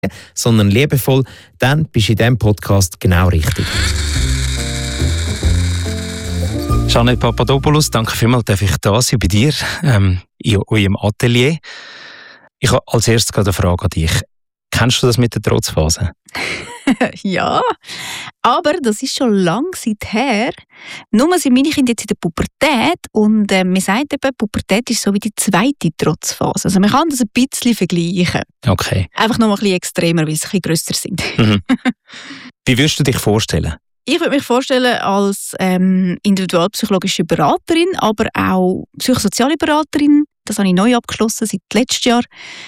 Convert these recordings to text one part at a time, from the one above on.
sondern liebevoll, dann bist du in diesem Podcast genau richtig. Jeanette Papadopoulos, danke vielmals, darf ich da sein bei dir in eurem Atelier. Ich habe als erstes gerade eine Frage an dich. Kennst du das mit der Trotzphase? Ja, aber das ist schon lange her. Nur sind meine Kinder jetzt in der Pubertät und man sagt eben, Pubertät ist so wie die zweite Trotzphase. Also man kann das ein bisschen vergleichen. Okay. Einfach noch mal ein bisschen extremer, weil sie ein bisschen grösser sind. Mhm. Wie würdest du dich vorstellen? Ich würde mich vorstellen als individualpsychologische Beraterin, aber auch psychosoziale Beraterin. Das habe ich neu abgeschlossen seit letztem Jahr.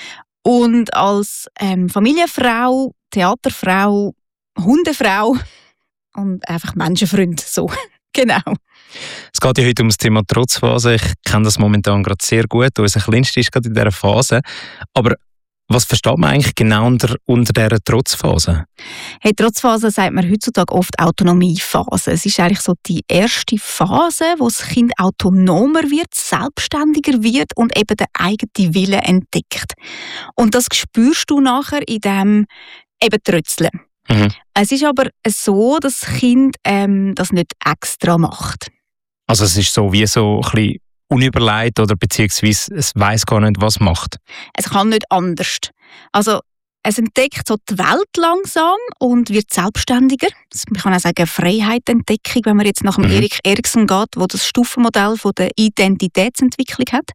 Und als Familienfrau, Theaterfrau, Hundefrau und einfach Menschenfreund. So. Genau. Es geht ja heute um das Thema Trotzphase. Ich kenne das momentan gerade sehr gut. Unser Kleinster ist gerade in dieser Phase. Aber was versteht man eigentlich genau unter dieser Trotzphase? Hey, Trotzphase sagt man heutzutage oft Autonomiephase. Es ist eigentlich so die erste Phase, wo das Kind autonomer wird, selbstständiger wird und eben den eigenen Willen entdeckt. Und das spürst du nachher in dem eben Trötzeln. Mhm. Es ist aber so, dass das Kind das nicht extra macht. Also es ist so wie so ein bisschen unüberlegt oder beziehungsweise es weiss gar nicht, was es macht. Es kann nicht anders. Also es entdeckt so die Welt langsam und wird selbstständiger. Man kann auch sagen Freiheitentdeckung, wenn man jetzt nach dem Erik Erikson geht, wo das Stufenmodell von der Identitätsentwicklung hat.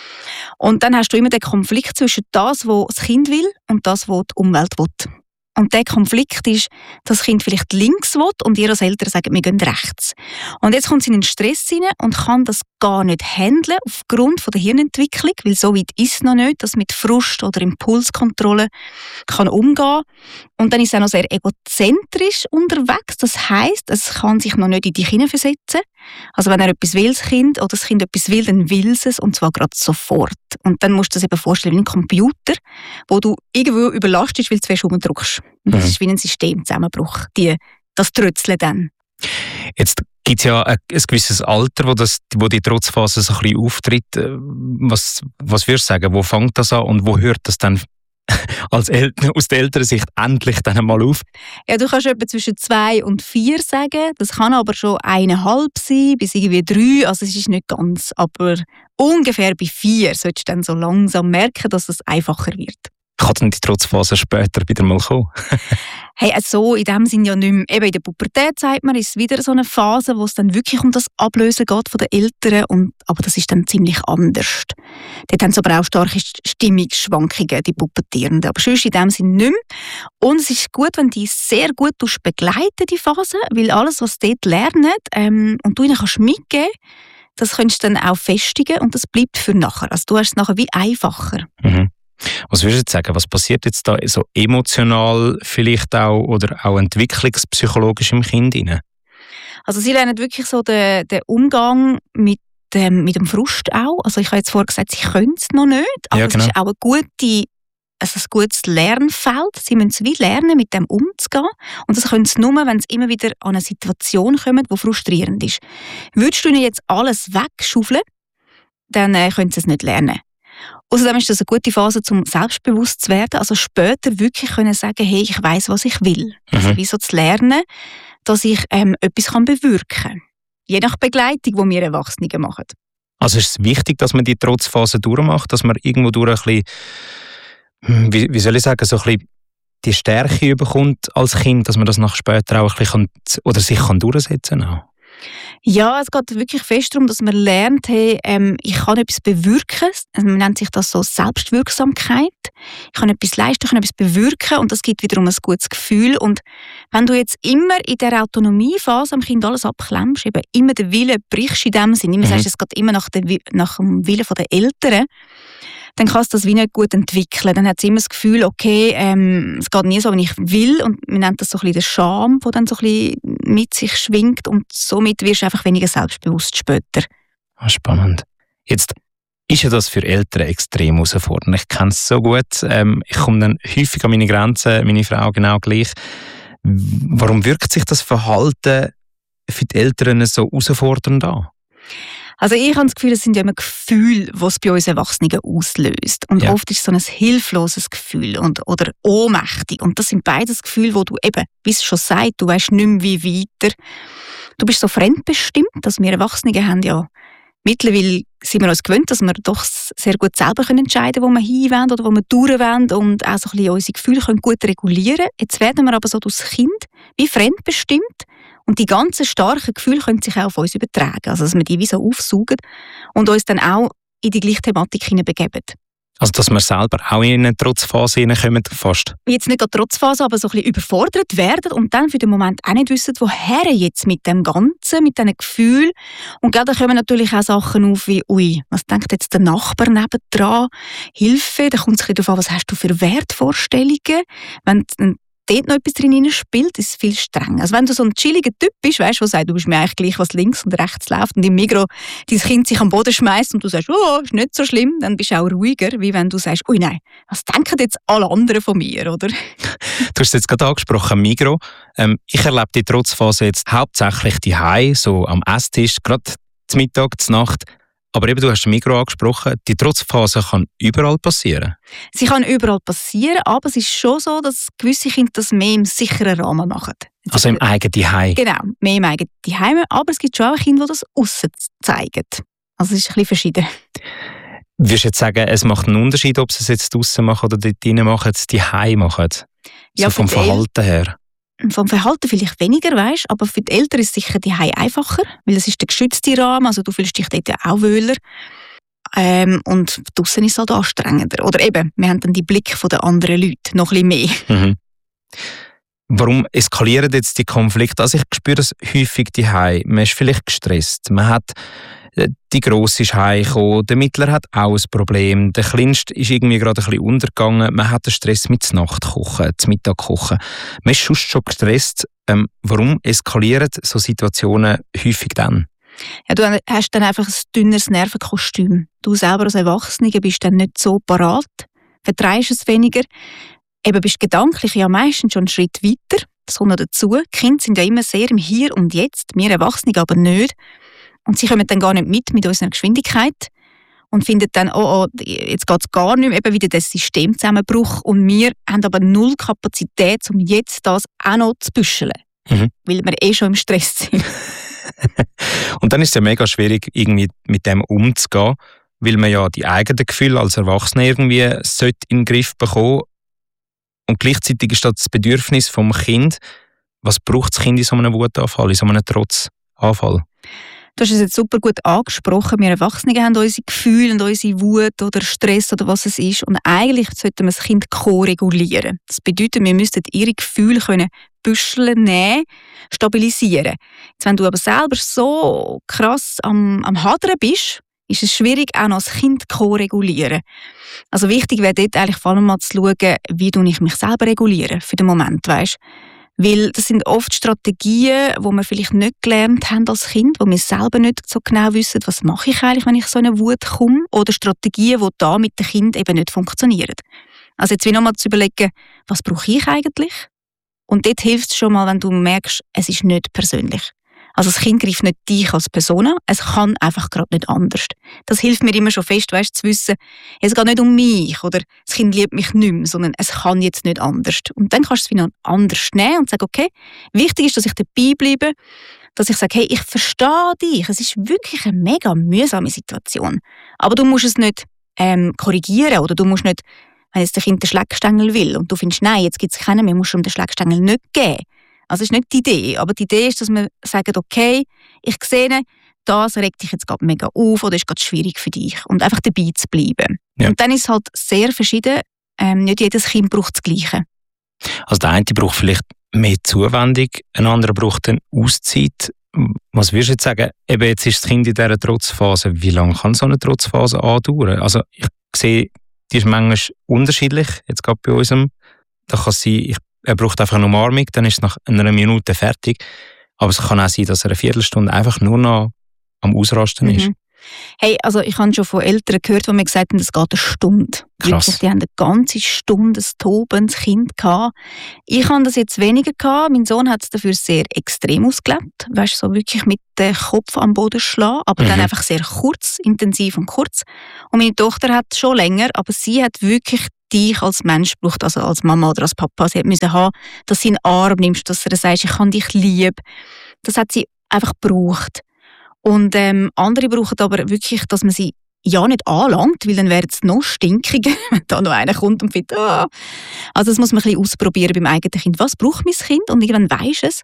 Und dann hast du immer den Konflikt zwischen das, was das Kind will und das, was die Umwelt will. Und der Konflikt ist, dass das Kind vielleicht links will und ihr als Eltern sagt, wir gehen rechts. Und jetzt kommt sie in den Stress hinein und kann das gar nicht handeln aufgrund von der Hirnentwicklung, weil so weit ist es noch nicht, dass mit Frust oder Impulskontrolle kann umgehen. Und dann ist es auch noch sehr egozentrisch unterwegs. Das heisst, es kann sich noch nicht in dich hineinversetzen. Also wenn er etwas will, das Kind, oder das Kind etwas will, dann will es und zwar gerade sofort. Und dann musst du dir das eben vorstellen wie ein Computer, wo du irgendwo überlastet, weil du zu fest rumdrückst. Und das ist wie ein Systemzusammenbruch, das Trötzeln dann. Jetzt gibt es ja ein gewisses Alter, wo die Trotzphase so ein bisschen auftritt. Was würdest du sagen, wo fängt das an und wo hört das dann aus der Elternsicht endlich dann mal auf? Ja, du kannst etwa zwischen 2 und 4 sagen. Das kann aber schon 1,5 sein, bis irgendwie 3. Also es ist nicht ganz, aber ungefähr bei 4 solltest du dann so langsam merken, dass es einfacher wird. Kann dann die Trotzphase später wieder mal kommen? Hey, also in dem Sinne ja nicht mehr. Eben in der Pubertät, sagt man, ist es wieder so eine Phase, wo es dann wirklich um das Ablösen geht von den Eltern. Aber das ist dann ziemlich anders. Dort haben sie aber auch starke Stimmungsschwankungen, die Pubertierenden. Aber sonst in dem Sinne nicht mehr. Und es ist gut, wenn die sehr gut begleiten, die Phase, weil alles, was sie dort lernen und du ihnen kannst mitgeben, das kannst du dann auch festigen und das bleibt für nachher. Also du hast es nachher wie einfacher. Mhm. Was würdest du jetzt sagen, was passiert jetzt da so emotional vielleicht auch oder auch entwicklungspsychologisch im Kind rein? Also sie lernen wirklich so den Umgang mit dem Frust auch. Also ich habe jetzt vorher gesagt, sie können es noch nicht, aber ja, genau. Es ist auch ein gutes Lernfeld. Sie müssen es wie lernen, mit dem umzugehen. Und das können sie nur, wenn sie immer wieder an eine Situation kommen, die frustrierend ist. Würdest du ihnen jetzt alles wegschaufeln, dann können sie es nicht lernen. Außerdem ist das eine gute Phase, um selbstbewusst zu werden. Also später wirklich können sagen, hey, ich weiss, was ich will. Also wie so zu lernen, dass ich etwas bewirken kann. Je nach Begleitung, die wir Erwachsene machen. Also ist es wichtig, dass man die Trotzphase durchmacht, dass man irgendwo durch ein bisschen, wie soll ich sagen, so ein bisschen die Stärke bekommt als Kind, dass man das nach später auch ein bisschen oder sich durchsetzen kann? Ja, es geht wirklich fest darum, dass man lernt, hey, ich kann etwas bewirken. Also man nennt sich das so Selbstwirksamkeit. Ich kann etwas leisten, ich kann etwas bewirken und das gibt wiederum ein gutes Gefühl. Und wenn du jetzt immer in der Autonomiephase am Kind alles abklemmst, eben immer den Willen brichst in dem Sinne, immer sagst, es geht immer nach dem Willen der Eltern, dann kannst du das wie nicht gut entwickeln. Dann hat sie immer das Gefühl, okay, es geht nie so, wie ich will. Und man nennt das so ein bisschen den Scham, der dann so ein bisschen mit sich schwingt. Und somit wirst du einfach weniger selbstbewusst später. Spannend. Jetzt ist ja das für Eltern extrem herausfordernd. Ich kenne es so gut. Ich komme dann häufig an meine Grenzen, meine Frau genau gleich. Warum wirkt sich das Verhalten für die Eltern so herausfordernd an? Also ich habe das Gefühl, es sind ja immer Gefühle, die es bei uns Erwachsenen auslöst. Und oft ist es so ein hilfloses Gefühl oder ohnmächtig. Und das sind beides Gefühle, wo du eben, wie es schon sagt, du weißt nicht mehr, wie weiter. Du bist so fremdbestimmt, dass wir Erwachsene haben ja mittlerweile sind wir uns gewöhnt, dass wir doch sehr gut selber entscheiden können, wo wir hin wollen oder wo wir durch wollen und auch so ein bisschen unsere Gefühle können gut regulieren können. Jetzt werden wir aber so durch das Kind wie fremdbestimmt und die ganzen starken Gefühle können sich auch auf uns übertragen. Also dass wir die wie so aufsaugen und uns dann auch in die gleiche Thematik hineinbegeben. Also dass wir selber auch in eine Trotzphase hineinkommen, fast? Jetzt nicht eine Trotzphase, aber so ein bisschen überfordert werden und dann für den Moment auch nicht wissen, woher jetzt mit dem Ganzen, mit diesen Gefühlen. Und gerade kommen natürlich auch Sachen auf wie, ui, was denkt jetzt der Nachbar nebendran? Hilfe, da kommt es ein bisschen darauf an, was hast du für Wertvorstellungen? Wenn dort noch etwas drin spielt, ist es viel strenger. Also wenn du so ein chilliger Typ bist, weißt du, der sagt, du bist mir eigentlich gleich, was links und rechts läuft und im Migros dein Kind sich am Boden schmeißt und du sagst, oh, ist nicht so schlimm, dann bist du auch ruhiger, wie wenn du sagst, ui nein, was denken jetzt alle anderen von mir, oder? Du hast es jetzt gerade angesprochen, Migros. Ich erlebe die Trotzphase jetzt hauptsächlich daheim, so am Esstisch, gerade zum Mittag, zur Nacht. Aber eben, du hast den Migros angesprochen, die Trotzphase kann überall passieren. Sie kann überall passieren, aber es ist schon so, dass gewisse Kinder das mehr im sicheren Rahmen machen. Also im eigenen Heim. Genau, mehr im eigenen Heim, aber es gibt schon auch Kinder, die das aussen zeigen. Also es ist ein bisschen verschieden. Würdest du jetzt sagen, es macht einen Unterschied, ob sie es jetzt draussen machen oder dort drinnen machen, die Heim machen? So ja, vom Verhalten her. Vom Verhalten vielleicht weniger, weißt, aber für die Eltern ist es sicher die Heim einfacher, weil es ist der geschützte Rahmen, also du fühlst dich dort ja auch wohler. Und draussen ist es halt anstrengender. Oder eben, wir haben dann die Blick der anderen Leute noch ein bisschen mehr. Mhm. Warum eskalieren jetzt die Konflikte? Also ich spüre das häufig daheim. Man ist vielleicht gestresst. Man hat die Grosse ist heimgekommen, der Mittler hat auch ein Problem, der Kleinste ist irgendwie gerade ein bisschen untergegangen, man hat den Stress mit der Nachtkochen, zum Mittagkochen. Man ist sonst schon gestresst. Warum eskalieren so Situationen häufig dann? Ja, du hast dann einfach ein dünneres Nervenkostüm. Du selber als Erwachsene bist dann nicht so parat, vertreibst es weniger, eben bist gedanklich ja meistens schon einen Schritt weiter. Das kommt noch dazu. Die Kinder sind ja immer sehr im Hier und Jetzt, wir Erwachsene aber nicht. Und sie kommen dann gar nicht mit unserer Geschwindigkeit und finden dann, oh, jetzt geht es gar nicht mehr, eben wieder das Systemzusammenbruch. Und wir haben aber null Kapazität, um jetzt das auch noch zu büscheln, weil wir schon im Stress sind. Und dann ist es ja mega schwierig, irgendwie mit dem umzugehen, weil man ja die eigenen Gefühle als Erwachsene irgendwie in den Griff bekommen. Und gleichzeitig ist das Bedürfnis vom Kind, was braucht das Kind in so einem Wutanfall, in so einem Trotzanfall? Du hast es jetzt super gut angesprochen. Wir Erwachsene haben unsere Gefühle und unsere Wut oder Stress oder was es ist. Und eigentlich sollten wir das Kind ko-regulieren. Das bedeutet, wir müssten ihre Gefühle büscheln, nehmen, stabilisieren. Jetzt, wenn du aber selber so krass am Hadern bist, ist es schwierig, auch noch das Kind ko-regulieren. Also wichtig wäre dort eigentlich vor allem mal zu schauen, wie ich mich selber reguliere für den Moment, weißt? Weil das sind oft Strategien, die wir vielleicht nicht gelernt haben als Kind, wo wir selber nicht so genau wissen, was mache ich eigentlich, wenn ich so eine Wut komme. Oder Strategien, die da mit dem Kind eben nicht funktionieren. Also jetzt wie nochmal zu überlegen, was brauche ich eigentlich? Und dort hilft es schon mal, wenn du merkst, es ist nicht persönlich. Also das Kind greift nicht dich als Person an, es kann einfach gerade nicht anders. Das hilft mir immer schon fest, weißt, zu wissen, es geht nicht um mich oder das Kind liebt mich nicht mehr, sondern es kann jetzt nicht anders. Und dann kannst du es wieder anders nehmen und sagen, okay, wichtig ist, dass ich dabei bleibe, dass ich sage, hey, ich verstehe dich, es ist wirklich eine mega mühsame Situation. Aber du musst es nicht korrigieren oder du musst nicht, wenn jetzt das Kind den Schleckstängel will und du findest, nein, jetzt gibt es keinen mehr, musst du ihm den Schleckstängel nicht geben. Also das ist nicht die Idee, aber die Idee ist, dass wir sagen, okay, ich sehe, das regt dich jetzt gerade mega auf oder ist gerade schwierig für dich und einfach dabei zu bleiben. Ja. Und dann ist es halt sehr verschieden, nicht jedes Kind braucht das Gleiche. Also der eine braucht vielleicht mehr Zuwendung, ein anderer braucht eine Auszeit. Was würdest du jetzt sagen, eben jetzt ist das Kind in dieser Trotzphase, wie lange kann so eine Trotzphase andauern? Also ich sehe, die ist manchmal unterschiedlich, jetzt gerade bei unserem. Da kann es sein, er braucht einfach eine Umarmung, dann ist es nach einer Minute fertig. Aber es kann auch sein, dass er eine Viertelstunde einfach nur noch am Ausrasten ist. Hey, also ich habe schon von Eltern gehört, die mir gesagt haben, es geht eine Stunde. Krass. Wirklich, die haben eine ganze Stunde ein tobendes Kind gehabt. Ich habe das jetzt weniger gehabt. Mein Sohn hat es dafür sehr extrem ausgelebt. Weißt du, so wirklich mit dem Kopf am Boden schlagen, aber dann einfach sehr kurz, intensiv und kurz. Und meine Tochter hat schon länger, aber sie hat wirklich dich als Mensch gebraucht, also als Mama oder als Papa. Sie musste haben, dass sie in den Arm nimmst, dass du sagst, ich kann dich lieb. Das hat sie einfach gebraucht. Und andere brauchen aber wirklich, dass man sie ja nicht anlangt, weil dann wäre es noch stinkiger, wenn da noch einer kommt und findet, ah. Also das muss man ein bisschen ausprobieren beim eigenen Kind. Was braucht mein Kind? Und irgendwann weisst es.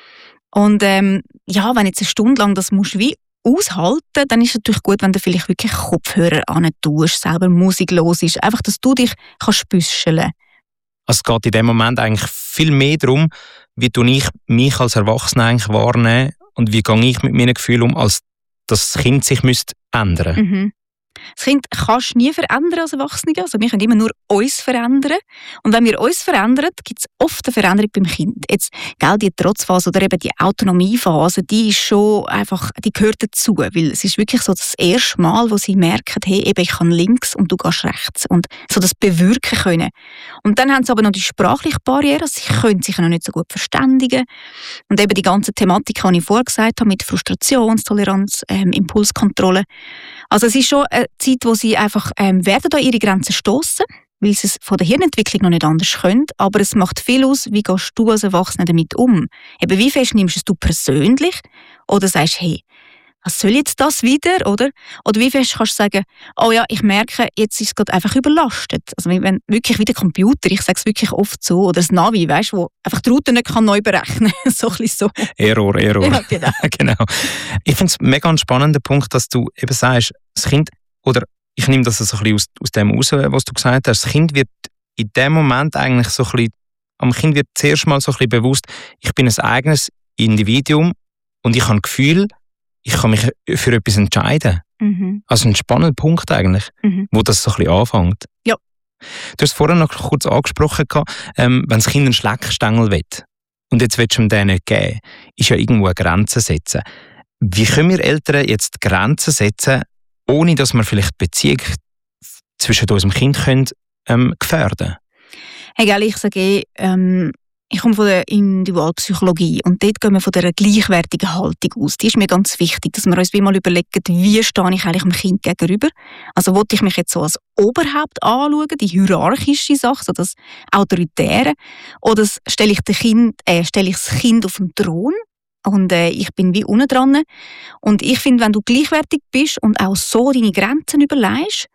Und ja, wenn jetzt eine Stunde lang das musst wie aushalten, dann ist es natürlich gut, wenn du vielleicht wirklich Kopfhörer tust, selber Musik los ist. Einfach, dass du dich büscheln kannst. Also es geht in dem Moment eigentlich viel mehr darum, wie ich mich als Erwachsener eigentlich wahrnehme und wie gehe ich mit meinen Gefühlen um, als dass das Kind sich ändern müsste. Das Kind kannst du nie verändern als Erwachsene. Also wir können immer nur uns verändern. Und wenn wir uns verändern, gibt es oft eine Veränderung beim Kind. Jetzt, die Trotzphase oder eben die Autonomiephase, die ist schon einfach, die gehört dazu. Weil es ist wirklich so das erste Mal, wo sie merken, hey, eben, ich kann links und du gehst rechts. Und so das bewirken können. Und dann haben sie aber noch die sprachliche Barriere. Sie können sich noch nicht so gut verständigen. Und eben die ganze Thematik, die ich vorher gesagt habe, mit Frustrationstoleranz, Impulskontrolle. Also es ist schon eine Zeit, wo sie einfach werden an ihre Grenzen stoßen, weil sie es von der Hirnentwicklung noch nicht anders können. Aber es macht viel aus, wie gehst du als Erwachsener damit um? Eben, wie fest nimmst du es persönlich? Oder sagst hey, was soll jetzt das wieder? Oder wie fest kannst du sagen, oh ja, ich merke, jetzt ist es gerade einfach überlastet. Also wenn wirklich wie der Computer, ich sage es wirklich oft so, oder das Navi, weißt du, wo einfach die Route nicht neu berechnen kann. So ein bisschen so. Error. Ja, genau. Genau. Ich finde es mega ein spannender Punkt, dass du eben sagst, das Kind, oder ich nehme das so ein bisschen aus dem raus, was du gesagt hast, das Kind wird in dem Moment eigentlich so ein bisschen, am Kind wird zuerst mal so ein bisschen bewusst, ich bin ein eigenes Individuum und ich habe das Gefühl, ich kann mich für etwas entscheiden. Also ein spannender Punkt eigentlich, wo das so ein bisschen anfängt. Ja. Du hast vorhin noch kurz angesprochen, wenn das Kind einen Schleckstängel will und jetzt willst du ihm den nicht geben, ist ja irgendwo eine Grenze setzen. Wie können wir Eltern jetzt Grenzen setzen, ohne dass wir vielleicht die Beziehung zwischen unserem Kind gefährden können? Hey, ich sage ich komme von der Individualpsychologie und dort gehen wir von dieser gleichwertigen Haltung aus. Die ist mir ganz wichtig, dass wir uns wie mal überlegen, wie stehe ich eigentlich dem Kind gegenüber. Also wollte ich mich jetzt so als Oberhaupt anschauen, die hierarchische Sache, so das Autoritäre, oder stelle ich das Kind auf den Thron und ich bin wie unten dran. Und ich finde, wenn du gleichwertig bist und auch so deine Grenzen überlegst,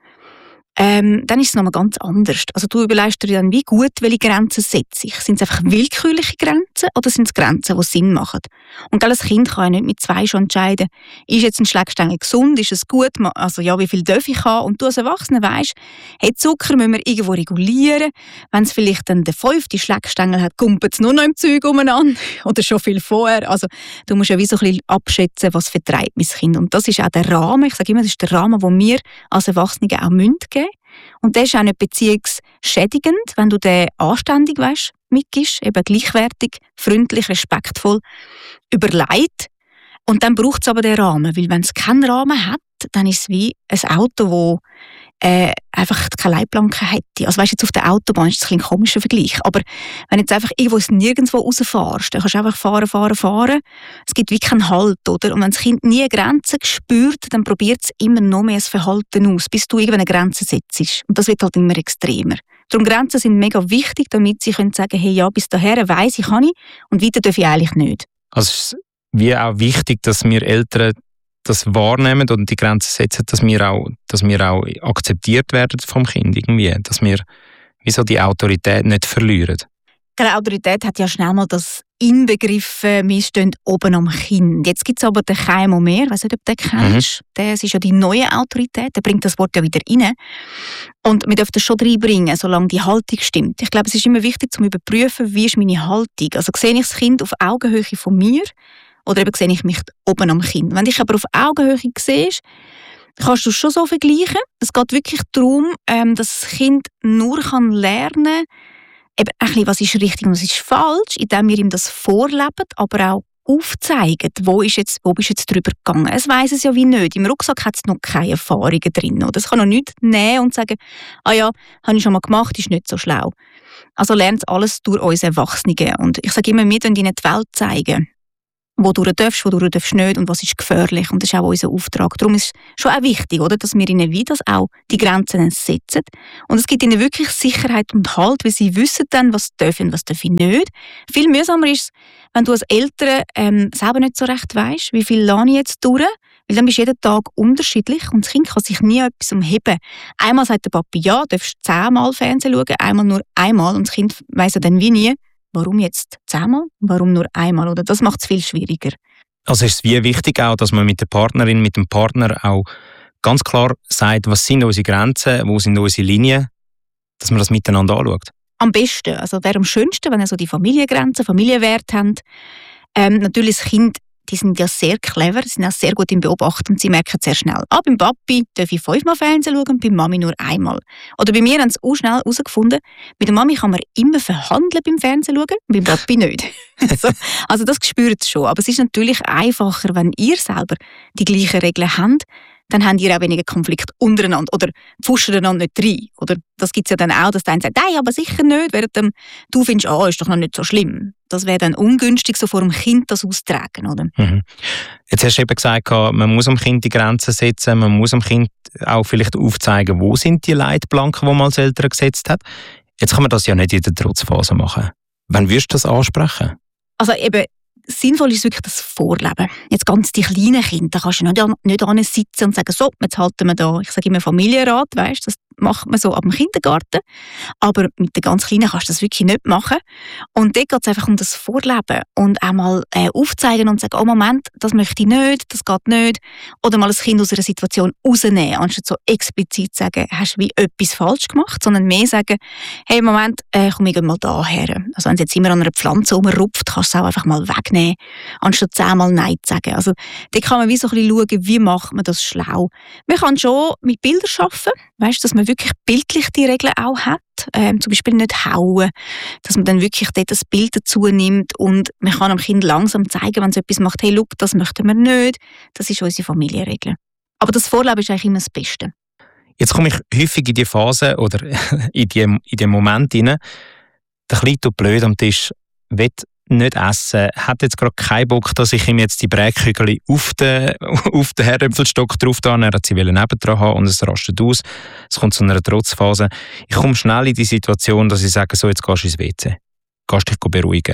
dann ist es nochmal ganz anders. Also du überlegst dir dann, wie gut, welche Grenzen setze ich. Sind es einfach willkürliche Grenzen oder sind es Grenzen, die Sinn machen? Und ein Kind kann ja nicht mit 2 schon entscheiden, ist jetzt ein Schleckstängel gesund, ist es gut, also ja, wie viel darf ich haben? Und du als Erwachsener weisst, hey, Zucker müssen wir irgendwo regulieren. Wenn es vielleicht dann der 5. Schleckstängel hat, kumpelt es nur noch im Zeug umeinander oder schon viel vorher. Also du musst ja wie so ein bisschen abschätzen, was vertreibt mein Kind. Und das ist auch der Rahmen, ich sage immer, das ist der Rahmen, den wir als Erwachsene auch geben müssen. Und das ist auch nicht beziehungsschädigend, wenn du den anständig mitgibst, eben gleichwertig, freundlich, respektvoll, überlegt. Und dann braucht es aber den Rahmen, weil wenn es keinen Rahmen hat, dann ist es wie ein Auto, das einfach keine Leitplanke hätte. Also weißt, jetzt auf der Autobahn ist das ein komischer Vergleich, aber wenn du jetzt einfach irgendwo nirgendwo rausfährst, dann kannst du einfach fahren. Es gibt wie keinen Halt, oder? Und wenn das Kind nie Grenzen spürt, dann probiert es immer noch mehr das Verhalten aus, bis du irgendwann eine Grenze setzt. Und das wird halt immer extremer. Darum Grenzen sind mega wichtig, damit sie können sagen, hey, ja, bis dahin weiss ich, kann ich, und weiter darf ich eigentlich nicht. Also es ist wie auch wichtig, dass wir Eltern das wahrnehmen und die Grenzen setzen, dass wir auch akzeptiert werden vom Kind irgendwie, dass wir wie so die Autorität nicht verlieren. Die Autorität hat ja schnell mal das inbegriffen, wir stehen oben am Kind. Jetzt gibt es aber den Keimo mehr, ich weiss nicht, ob du den kennst. Das ist ja die neue Autorität, der bringt das Wort ja wieder rein. Und wir dürfen das schon reinbringen, solange die Haltung stimmt. Ich glaube, es ist immer wichtig, zu überprüfen, wie ist meine Haltung. Also sehe ich das Kind auf Augenhöhe von mir, oder eben sehe ich mich oben am Kind. Wenn du dich aber auf Augenhöhe siehst, kannst du es schon so vergleichen. Es geht wirklich darum, dass das Kind nur lernen kann, eben ein bisschen, was ist richtig und was ist falsch, indem wir ihm das vorleben, aber auch aufzeigen, wo bist du jetzt drüber gegangen. Es weiss es ja wie nicht. Im Rucksack hat es noch keine Erfahrungen drin. Oder? Es kann noch nichts nehmen und sagen, ah ja, habe ich schon mal gemacht, ist nicht so schlau. Also lernt alles durch uns Erwachsene. Und ich sage immer, wir wollen ihnen die Welt zeigen. Wo du darfst nicht und was ist gefährlich. Und das ist auch unser Auftrag. Darum ist es schon auch wichtig, oder, dass wir ihnen wie das auch die Grenzen setzen. Und es gibt ihnen wirklich Sicherheit und Halt, weil sie wissen dann, was darf und was darf ich nicht. Viel mühsamer ist es, wenn du als Eltern selber nicht so recht weisst, wie viel lerne ich jetzt durch. Weil dann bist du jeden Tag unterschiedlich und das Kind kann sich nie etwas umheben. Einmal sagt der Papi, ja, du darfst 10-mal Fernsehen schauen, einmal nur einmal. Und das Kind weiss ja dann wie nie, warum jetzt 10-mal, warum nur einmal? Oder das macht es viel schwieriger. Also ist es wie wichtig auch, dass man mit der Partnerin, mit dem Partner auch ganz klar sagt, was sind unsere Grenzen, wo sind unsere Linien, dass man das miteinander anschaut. Am besten, also wäre am schönsten, wenn ihr so die Familiengrenzen, Familienwerte habt. Natürlich das Kind, die sind ja sehr clever, sie sind auch sehr gut im Beobachten und sie merken sehr schnell. Beim Papi darf ich 5-mal Fernsehen schauen, bei Mami nur einmal. Oder bei mir haben sie auch schnell herausgefunden, mit der Mami kann man immer verhandeln beim Fernsehen schauen, beim Papi nicht. Also das spürt es schon. Aber es ist natürlich einfacher, wenn ihr selber die gleichen Regeln habt, dann habt ihr auch weniger Konflikt untereinander oder pfuschen einander nicht rein. Oder das gibt es ja dann auch, dass der eine sagt, nein, aber sicher nicht, während du findest, ist doch noch nicht so schlimm. Das wäre dann ungünstig, so vor dem Kind das auszutragen, oder? Mhm. Jetzt hast du eben gesagt, man muss dem Kind die Grenzen setzen, man muss dem Kind auch vielleicht aufzeigen, wo sind die Leitplanken, die man als Eltern gesetzt hat. Jetzt kann man das ja nicht in der Trotzphase machen. Wann wirst du das ansprechen? Also eben, sinnvoll ist wirklich das Vorleben. Jetzt ganz die kleinen Kinder, da kannst du nicht sitzen und sagen, so, jetzt halten wir da, ich sage immer Familienrat, weißt, das macht man so ab dem Kindergarten. Aber mit den ganz Kleinen kannst du das wirklich nicht machen. Und dort geht es einfach um das Vorleben und auch mal aufzeigen und sagen, oh Moment, das möchte ich nicht, das geht nicht. Oder mal das Kind aus einer Situation rausnehmen, anstatt so explizit sagen, hast du wie etwas falsch gemacht, sondern mehr sagen, hey Moment, komm, ich geh mal daher. Also wenn es jetzt immer an einer Pflanze rumrupft, kannst du es auch einfach mal wegnehmen, anstatt 10-mal Nein zu sagen. Also da kann man wie so ein bisschen schauen, wie macht man das schlau. Man kann schon mit Bildern arbeiten, weißt, dass man wirklich bildlich die Regeln auch hat. Zum Beispiel nicht hauen, dass man dann wirklich dort das Bild dazu nimmt und man kann dem Kind langsam zeigen, wenn es etwas macht, hey, schau, das möchten wir nicht, das ist unsere Familienregel. Aber das Vorleben ist eigentlich immer das Beste. Jetzt komme ich häufig in die Phase oder in den Moment hinein, der Kleine tut blöd am Tisch, will nicht essen, hat jetzt gerade keinen Bock, dass ich ihm jetzt die Brätkügel auf den Herdöpfelstock drauf tue. Er hat sie nebendran haben und es rastet aus. Es kommt zu einer Trotzphase. Ich komme schnell in die Situation, dass ich sage, so, jetzt gehst du ins WC. Gehst dich beruhigen.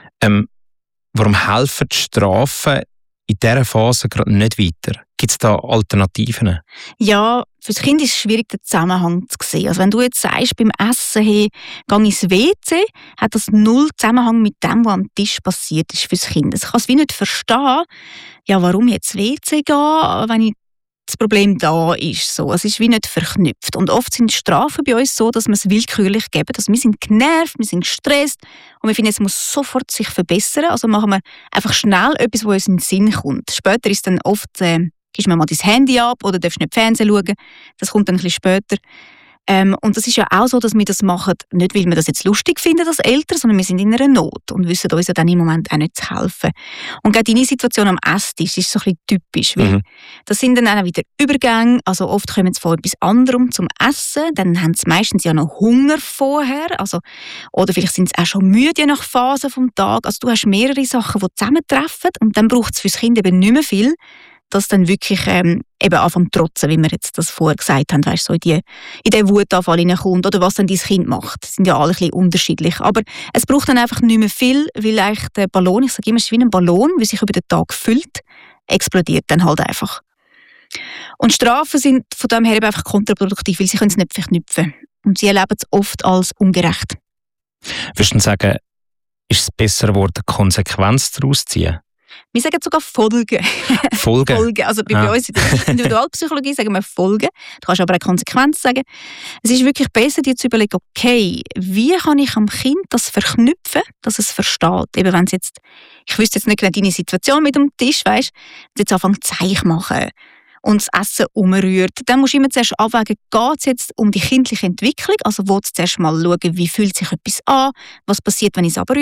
Warum helfen die Strafen in dieser Phase gerade nicht weiter? Gibt es da Alternativen? Ja, für das Kind ist es schwierig, den Zusammenhang zu sehen. Also wenn du jetzt sagst, beim Essen, hey, geh ins WC, hat das null Zusammenhang mit dem, was am Tisch passiert ist für das Kind. Es kann es wie nicht verstehen, ja, warum jetzt WC gehen, wenn das Problem da ist. So. Es ist wie nicht verknüpft. Und oft sind die Strafen bei uns so, dass wir es willkürlich geben. Also wir sind genervt, wir sind gestresst und wir finden, es muss sofort sich verbessern. Also machen wir einfach schnell etwas, was uns in den Sinn kommt. Später ist dann oft, gibst mir mal dein Handy ab oder darfst nicht Fernsehen schauen. Das kommt dann ein bisschen später. Und das ist ja auch so, dass wir das machen, nicht weil wir das jetzt lustig finden als Eltern, sondern wir sind in einer Not und wissen uns ja dann im Moment auch nicht zu helfen. Und gerade deine Situation am Esstisch ist so ein bisschen typisch, weil das sind dann auch wieder Übergänge, also oft kommen sie von etwas anderem zum Essen, dann haben sie meistens ja noch Hunger vorher, also, oder vielleicht sind sie auch schon müde nach Phasen vom Tag, also du hast mehrere Sachen, die zusammentreffen und dann braucht es für das Kind eben nicht mehr viel, dass dann wirklich eben anfängt zu trotzen, wie wir jetzt das vorher gesagt haben, weißt, so in den Wutanfall hineinkommt oder was dann dein Kind macht. Das sind ja alle ein bisschen unterschiedlich. Aber es braucht dann einfach nicht mehr viel, weil eigentlich der Ballon, ich sage immer, es ist wie ein Ballon, wie sich über den Tag füllt, explodiert dann halt einfach. Und Strafen sind von dem her eben einfach kontraproduktiv, weil sie können es nicht verknüpfen. Und sie erleben es oft als ungerecht. Würdest du sagen, ist es besser geworden, Konsequenz daraus zu ziehen? Wir sagen sogar Folgen. Folgen. Also bei uns in der Individualpsychologie sagen wir Folgen. Du kannst aber auch Konsequenz sagen. Es ist wirklich besser, dir zu überlegen, okay, wie kann ich am Kind das verknüpfen, dass es versteht. Eben wenn es jetzt, ich wüsste jetzt nicht genau deine Situation mit dem Tisch, weißt, jetzt anfangen Zeichen machen und das Essen umrührt, dann musst du immer zuerst abwägen, geht es jetzt um die kindliche Entwicklung, also willst du zuerst mal schauen, wie fühlt sich etwas an, was passiert, wenn ich es abrühre.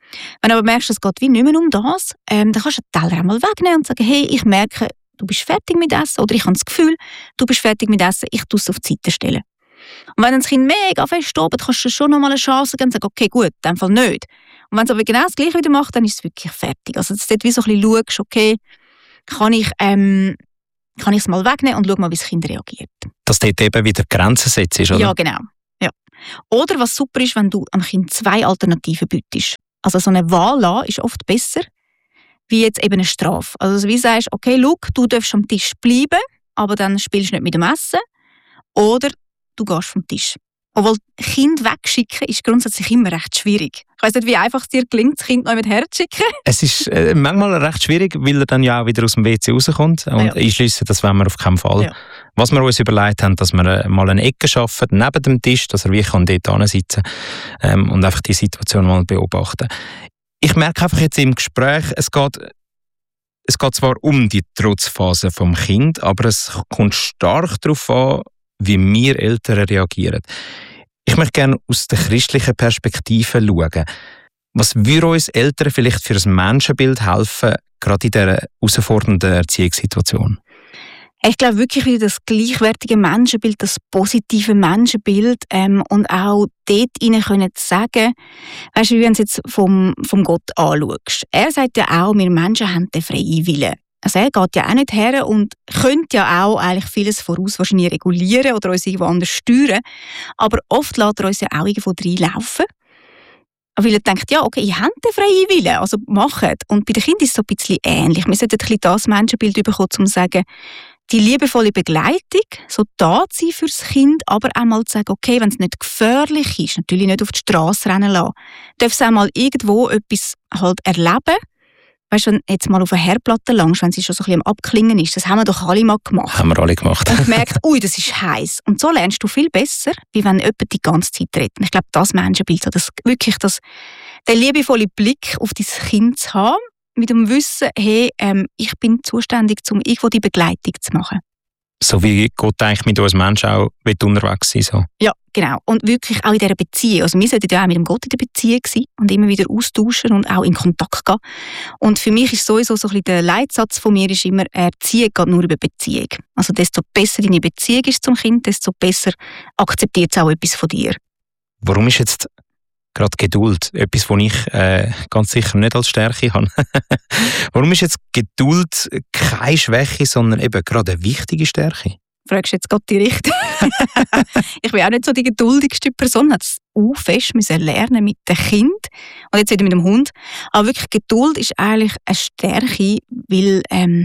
Wenn du aber merkst, es geht wie nicht mehr um das, dann kannst du den Teller einmal wegnehmen und sagen, hey, ich merke, du bist fertig mit Essen, oder ich habe das Gefühl, du bist fertig mit Essen, ich tue es auf die Seite stellen. Und wenn das Kind mega fest tobt, kannst du schon noch mal eine Chance geben und sagen, okay, gut, in dem Fall nicht. Und wenn es aber genau das Gleiche wieder macht, dann ist es wirklich fertig. Also dass du dort wie so ein bisschen schaust, okay, kann ich es mal wegnehmen und schau mal, wie das Kind reagiert. Dass dort eben wieder Grenzen setzt, oder? Ja, genau. Ja. Oder was super ist, wenn du am Kind 2 Alternativen bietest. Also so eine Wahl lassen ist oft besser, wie jetzt eben eine Strafe. Also wie sagst, okay, schau, du darfst am Tisch bleiben, aber dann spielst du nicht mit dem Essen. Oder du gehst vom Tisch. Obwohl Kind wegschicken ist grundsätzlich immer recht schwierig. Ich weiss nicht, wie einfach es dir gelingt, das Kind noch mit herzuschicken. Es ist manchmal recht schwierig, weil er dann ja auch wieder aus dem WC rauskommt. Und ich schließe, das wollen wir auf keinen Fall. Ja. Was wir uns überlegt haben, dass wir mal eine Ecke schaffen, neben dem Tisch, dass er wie kann dort hinsitzen kann und einfach die Situation mal beobachten. Ich merke einfach jetzt im Gespräch, es geht zwar um die Trotzphase vom Kind, aber es kommt stark darauf an, wie wir Eltern reagieren. Ich möchte gerne aus der christlichen Perspektive schauen. Was würde uns Eltern vielleicht für ein Menschenbild helfen, gerade in dieser herausfordernden Erziehungssituation? Ich glaube wirklich wieder das gleichwertige Menschenbild, das positive Menschenbild und auch dort rein können sagen, weißt du, wie wenn du es jetzt vom Gott anschaust. Er sagt ja auch, wir Menschen haben den freien Willen. Also er geht ja auch nicht her und könnte ja auch eigentlich vieles voraus wahrscheinlich regulieren oder uns irgendwo anders steuern. Aber oft lässt er uns ja auch irgendwo reinlaufen. Weil er denkt, ja, okay, ihr habt den freien Willen, also macht. Und bei den Kindern ist es so ein bisschen ähnlich. Wir sollten ein bisschen das Menschenbild bekommen, um zu sagen, die liebevolle Begleitung, so da zu sein fürs Kind, aber auch mal zu sagen, okay, wenn es nicht gefährlich ist, natürlich nicht auf die Straße rennen lassen, darf es auch mal irgendwo etwas halt erleben. Weißt du, wenn jetzt mal auf eine Herdplatte langst, wenn sie schon so ein bisschen am Abklingen ist, das haben wir doch alle mal gemacht. Haben wir alle gemacht. Und merkt, ui, das ist heiß. Und so lernst du viel besser, wie wenn jemand die ganze Zeit redet. Und ich glaube, das Menschenbild, so das wirklich den liebevollen Blick auf dein Kind zu haben, mit dem Wissen, hey, ich bin zuständig, um irgendwo die Begleitung zu machen. So wie Gott eigentlich mit uns Menschen auch unterwegs sein so. Ja, genau. Und wirklich auch in dieser Beziehung. Also wir sollten ja auch mit dem Gott in der Beziehung sein und immer wieder austauschen und auch in Kontakt gehen. Und für mich ist sowieso so ein bisschen der Leitsatz von mir ist immer, Erziehung geht nur über Beziehung. Also desto besser deine Beziehung ist zum Kind, desto besser akzeptiert es auch etwas von dir. Warum ist jetzt gerade Geduld etwas, was ich ganz sicher nicht als Stärke habe? Warum ist jetzt Geduld keine Schwäche, sondern eben gerade eine wichtige Stärke? Fragst du jetzt gerade die Richtung? Ich bin auch nicht so die geduldigste Person. Ich musste fest lernen mit dem Kind und jetzt wieder mit dem Hund. Aber wirklich Geduld ist eigentlich eine Stärke, weil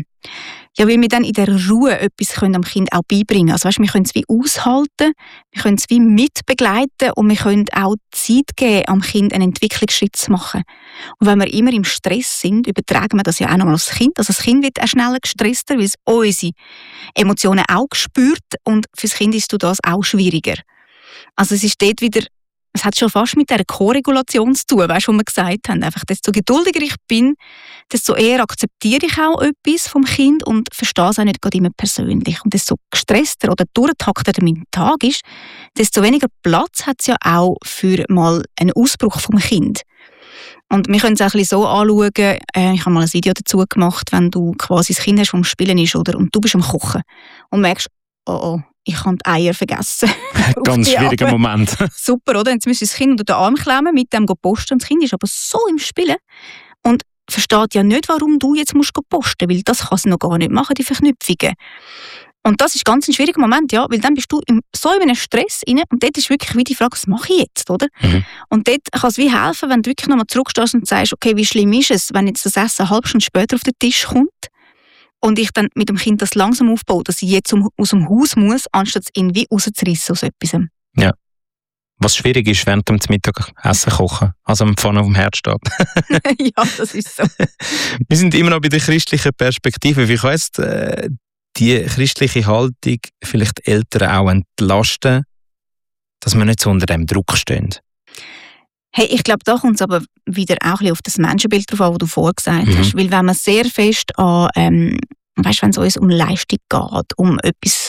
wir dann in der Ruhe etwas können am Kind auch beibringen können. Also weißt, wir können es wie aushalten, wir können es wie mitbegleiten und wir können auch Zeit geben, am Kind einen Entwicklungsschritt zu machen. Und wenn wir immer im Stress sind, übertragen wir das ja auch nochmal aufs Kind. Also das Kind wird auch schneller gestresster, weil es unsere Emotionen auch spürt und für das Kind ist das auch schwieriger. Also es ist dort wieder, es hat schon fast mit dieser Koregulation zu tun, weißt du, was wir gesagt haben. Einfach, desto geduldiger ich bin, desto eher akzeptiere ich auch etwas vom Kind und verstehe es auch nicht gerade immer persönlich. Und desto gestresster oder durchgetakteter mein Tag ist, desto weniger Platz hat es ja auch für mal einen Ausbruch vom Kind. Und wir können es auch ein bisschen so anschauen, ich habe mal ein Video dazu gemacht, wenn du quasi das Kind hast, das am Spielen ist, oder, und du bist am Kochen und merkst, oh, ich habe die Eier vergessen. Ganz schwieriger Moment. Super, oder? Jetzt müsst ihr das Kind unter den Arm klemmen, mit dem posten. Das Kind ist aber so im Spielen und versteht ja nicht, warum du jetzt musst posten, weil das kann es noch gar nicht machen, die Verknüpfungen. Und das ist ganz ein schwieriger Moment, ja, weil dann bist du so in einem Stress rein und dort ist wirklich wie die Frage, was mache ich jetzt, oder? Mhm. Und dort kann es wie helfen, wenn du wirklich nochmal zurückstehst und sagst, okay, wie schlimm ist es, wenn jetzt das Essen eine halbe Stunde später auf den Tisch kommt und ich dann mit dem Kind das langsam aufbaue, dass ich jetzt aus dem Haus muss, anstatt es irgendwie rauszureissen aus etwas. Ja. Was schwierig ist, während dem Mittagessen kochen, also am Pfanne auf dem Herd steht. Ja, das ist so. Wir sind immer noch bei der christlichen Perspektive. Wie kann jetzt die christliche Haltung vielleicht Eltern auch entlasten, dass wir nicht so unter dem Druck stehen? Hey, ich glaube, da kommt es aber wieder auch ein bisschen auf das Menschenbild drauf an, das du vorher gesagt hast. Weil wenn man sehr fest an, weißt, wenn es uns um Leistung geht, um etwas...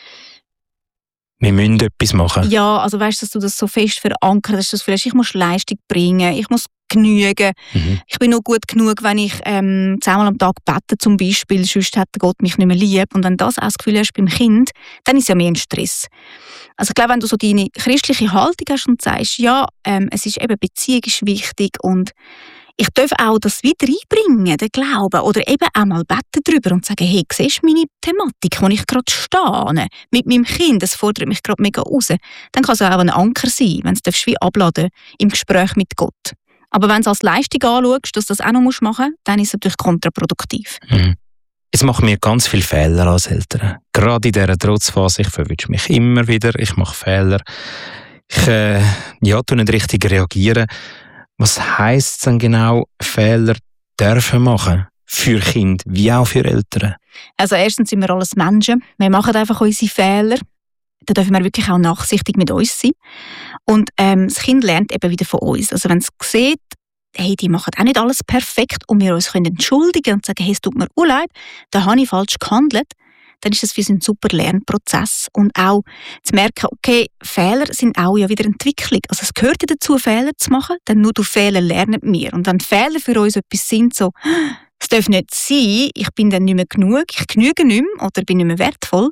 Wir müssen etwas machen. Ja, also weißt, dass du das so fest verankert hast, dass du vielleicht, ich muss Leistung bringen, ich muss genügen. Ich bin nur gut genug, wenn ich 10-mal am Tag bete zum Beispiel, sonst hat Gott mich nicht mehr lieb. Und wenn du das auch das Gefühl hast beim Kind, dann ist es ja mehr ein Stress. Also ich glaube, wenn du so deine christliche Haltung hast und sagst, ja, es ist eben, Beziehung ist wichtig und ich darf auch das wieder einbringen, den Glauben, oder eben auch mal beten darüber und sagen, hey, siehst du meine Thematik, wo ich gerade stehe, mit meinem Kind, das fordert mich gerade mega raus. Dann kann es auch ein Anker sein, wenn du es wie abladen im Gespräch mit Gott. Aber wenn du es als Leistung anschaust, dass du das auch noch machen musst, dann ist es natürlich kontraproduktiv. Jetzt machen wir ganz viele Fehler als Eltern. Gerade in dieser Trotzphase, ich verwünsche mich immer wieder, ich mache Fehler. Ich tue nicht richtig reagieren. Was heisst es denn genau, Fehler dürfen machen? Für Kinder wie auch für Eltern? Also erstens sind wir alles Menschen. Wir machen einfach unsere Fehler. Da dürfen wir wirklich auch nachsichtig mit uns sein. Und das Kind lernt eben wieder von uns. Also wenn es sieht, hey, die machen auch nicht alles perfekt und wir uns können entschuldigen und sagen, hey, es tut mir leid, da habe ich falsch gehandelt, dann ist das für uns ein super Lernprozess. Und auch zu merken, okay, Fehler sind auch ja wieder Entwicklung. Also es gehört ja dazu, Fehler zu machen, denn nur durch Fehler lernen wir. Und wenn Fehler für uns etwas sind, so, es darf nicht sein, ich bin dann nicht mehr genug, ich genüge nicht mehr oder bin nicht mehr wertvoll,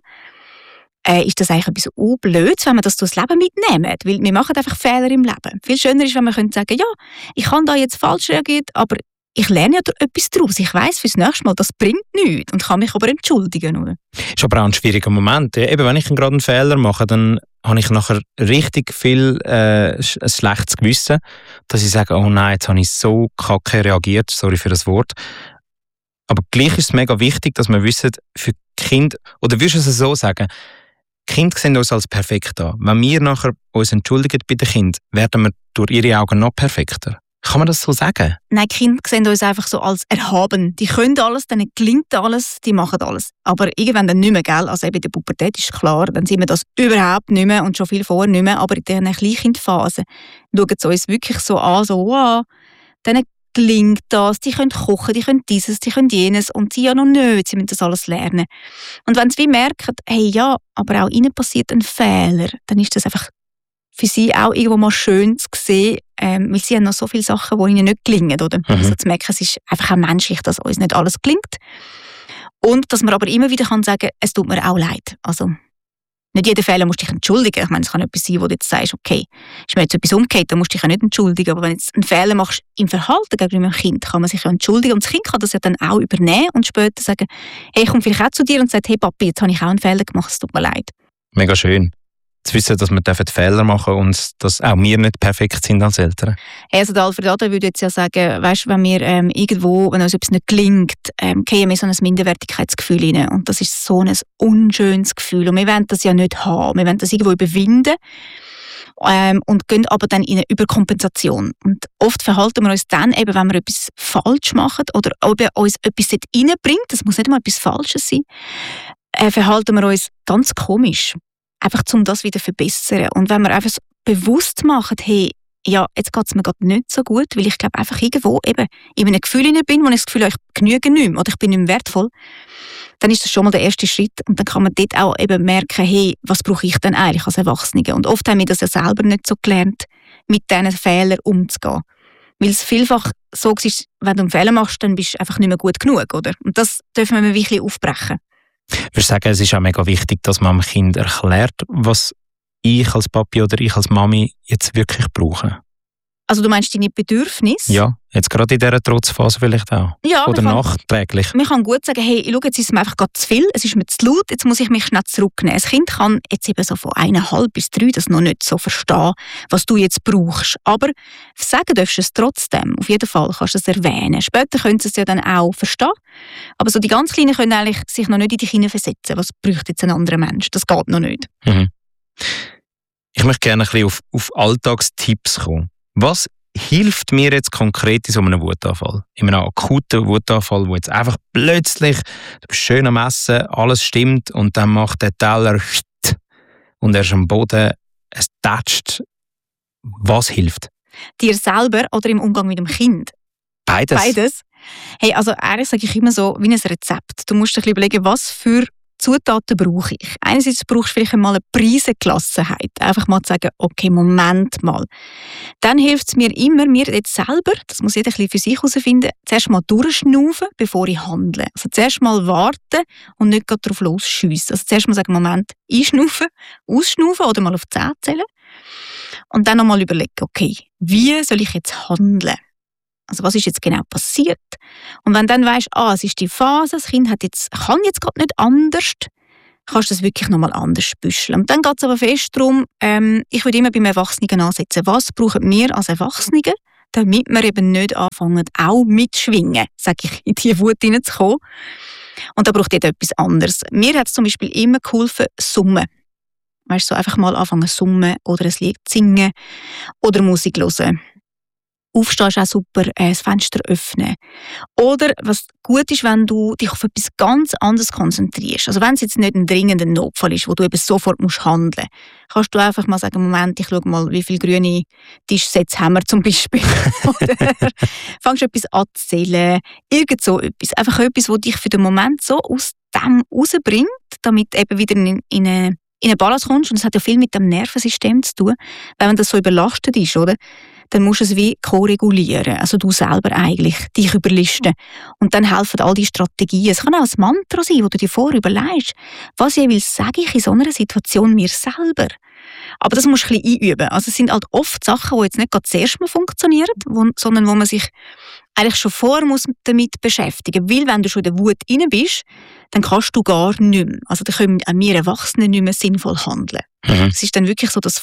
ist das eigentlich etwas Blödes, wenn wir das durchs Leben mitnehmen. Weil wir machen einfach Fehler im Leben. Viel schöner ist, wenn wir sagen können, ja, ich habe da jetzt falsch reagiert, aber ich lerne ja etwas daraus. Ich weiss fürs nächste Mal, das bringt nichts und kann mich aber entschuldigen. Oder? Ist aber auch ein schwieriger Moment. Eben, wenn ich gerade einen Fehler mache, dann habe ich nachher richtig viel ein schlechtes Gewissen, dass ich sage, oh nein, jetzt habe ich so kacke reagiert, sorry für das Wort. Aber gleich ist es mega wichtig, dass wir wissen, für Kinder, oder würdest du es so sagen, Kinder sehen uns als perfekt an. Wenn wir nachher uns entschuldigen bei den Kindern, werden wir durch ihre Augen noch perfekter. Kann man das so sagen? Nein, die Kinder sehen uns einfach so als erhaben. Die können alles, denen gelingt alles, die machen alles. Aber irgendwann dann nicht mehr, gell? Also eben in der Pubertät ist klar, dann sind wir das überhaupt nicht mehr und schon viel vorher nicht mehr. Aber in dieser Kleinkindphase schauen sie uns wirklich so an, so wow, denen gelingt das, die können kochen, die können dieses, die können jenes und sie ja noch nicht, sie müssen das alles lernen. Und wenn sie wie merken, hey ja, aber auch ihnen passiert ein Fehler, dann ist das einfach für sie auch irgendwo mal schön zu sehen, weil sie haben noch so viele Sachen, die ihnen nicht gelingen, oder? Also zu merken, es ist einfach auch menschlich, dass uns nicht alles gelingt. Und dass man aber immer wieder kann sagen, es tut mir auch leid. Also nicht jeden Fehler musst du dich entschuldigen. Ich meine, es kann etwas sein, wo du jetzt sagst, okay, ist mir jetzt etwas umgekehrt, dann musst du dich ja nicht entschuldigen. Aber wenn du jetzt einen Fehler machst im Verhalten gegenüber dem Kind, kann man sich ja entschuldigen. Und das Kind kann das ja dann auch übernehmen und später sagen, hey, ich komme vielleicht auch zu dir und sagt, hey Papi, jetzt habe ich auch einen Fehler gemacht, es tut mir leid. Mega schön. Zu wissen, dass wir Fehler machen dürfen und dass auch wir nicht perfekt sind als Eltern. Also der Alfred Adler würde jetzt ja sagen, weißt, wenn wir irgendwo, wenn uns etwas nicht gelingt, gehen wir so ein Minderwertigkeitsgefühl rein. Und das ist so ein unschönes Gefühl. Und wir wollen das ja nicht haben. Wir wollen das irgendwo überwinden und gehen aber dann in eine Überkompensation. Und oft verhalten wir uns dann eben, wenn wir etwas falsch machen oder ob uns etwas reinbringt, das muss nicht mal etwas Falsches sein, verhalten wir uns ganz komisch. Einfach um das wieder zu verbessern. Und wenn wir einfach so bewusst machen, hey, ja, jetzt geht es mir gerade nicht so gut, weil ich glaube einfach irgendwo eben in einem Gefühl bin, wo ich das Gefühl habe, ich genüge nicht mehr oder ich bin nicht mehr wertvoll, dann ist das schon mal der erste Schritt. Und dann kann man dort auch eben merken, hey, was brauche ich denn eigentlich als Erwachsene? Und oft haben wir das ja selber nicht so gelernt, mit diesen Fehlern umzugehen. Weil es vielfach so ist, wenn du einen Fehler machst, dann bist du einfach nicht mehr gut genug, oder? Und das dürfen wir wirklich aufbrechen. Ich würde sagen, es ist auch mega wichtig, dass man dem Kind erklärt, was ich als Papi oder ich als Mami jetzt wirklich brauche. Also du meinst deine Bedürfnisse? Ja, jetzt gerade in dieser Trotzphase vielleicht auch. Ja, oder nachträglich. Man kann gut sagen, hey, schau, jetzt ist es mir einfach gerade zu viel, es ist mir zu laut, jetzt muss ich mich schnell zurücknehmen. Ein Kind kann jetzt eben so von 1,5 bis 3 das noch nicht so verstehen, was du jetzt brauchst. Aber sagen darfst du es trotzdem. Auf jeden Fall kannst du es erwähnen. Später können sie es ja dann auch verstehen. Aber so die ganz Kleinen können eigentlich sich noch nicht in dich hineinversetzen. Was bräuchte jetzt ein anderer Mensch? Das geht noch nicht. Ich möchte gerne ein bisschen auf Alltagstipps kommen. Was hilft mir jetzt konkret in so einem Wutanfall? In einem akuten Wutanfall, wo jetzt einfach plötzlich, du bist schön am Essen, alles stimmt und dann macht der Teller und er ist am Boden, es tätscht. Was hilft? Dir selber oder im Umgang mit dem Kind? Beides. Hey, also ehrlich sage ich immer so, wie ein Rezept. Du musst dir ein bisschen überlegen, was für Zutaten brauche ich? Einerseits brauchst du vielleicht einmal eine Preisengelassenheit. Einfach mal zu sagen, okay, Moment mal. Dann hilft es mir immer, mir jetzt selber, das muss jeder ein bisschen für sich herausfinden, zuerst mal durchschnaufen, bevor ich handle. Also zuerst mal warten und nicht gerade drauf losschiessen. Also zuerst mal sagen, Moment, einschnaufen, ausschnaufen oder mal auf 10 zählen. Und dann nochmal überlegen, okay, wie soll ich jetzt handeln? Also was ist jetzt genau passiert? Und wenn du dann weisst, es ist die Phase, das Kind kann jetzt gerade nicht anders, kannst du das wirklich nochmal anders büscheln. Und dann geht es aber fest darum, ich würde immer beim Erwachsenen ansetzen. Was brauchen wir als Erwachsene, damit wir eben nicht anfangen, auch mitschwingen, sage ich, in diese Wut hineinzukommen. Und da braucht jeder etwas anderes. Mir hat es zum Beispiel immer geholfen, summen. Weißt du, so einfach mal anfangen zu summen oder ein Lied zu singen oder Musik hören. Aufstehen ist auch super, das Fenster öffnen. Oder was gut ist, wenn du dich auf etwas ganz anderes konzentrierst. Also wenn es jetzt nicht ein dringender Notfall ist, wo du eben sofort handeln musst, kannst du einfach mal sagen, Moment, ich schaue mal, wie viele grüne Tischsätze haben wir zum Beispiel. Oder fangst etwas an zu zählen. Irgend so etwas. Einfach etwas, das dich für den Moment so aus dem rausbringt, damit eben wieder in eine Balance kommst. Und das hat ja viel mit dem Nervensystem zu tun. Wenn das so überlastet ist, oder? Dann musst du es wie ko-regulieren. Also du selber eigentlich, dich überlisten. Und dann helfen all die Strategien. Es kann auch ein Mantra sein, wo du dir vorher überlegst, was jeweils sage ich in so einer Situation mir selber. Aber das musst du ein bisschen einüben. Also es sind halt oft Sachen, die jetzt nicht gerade zuerst mal funktionieren, sondern wo man sich eigentlich schon vorher muss damit beschäftigen muss. Weil wenn du schon in der Wut rein bist, dann kannst du gar nicht mehr. Also dann können wir Erwachsenen nicht mehr sinnvoll handeln. Es ist dann wirklich so das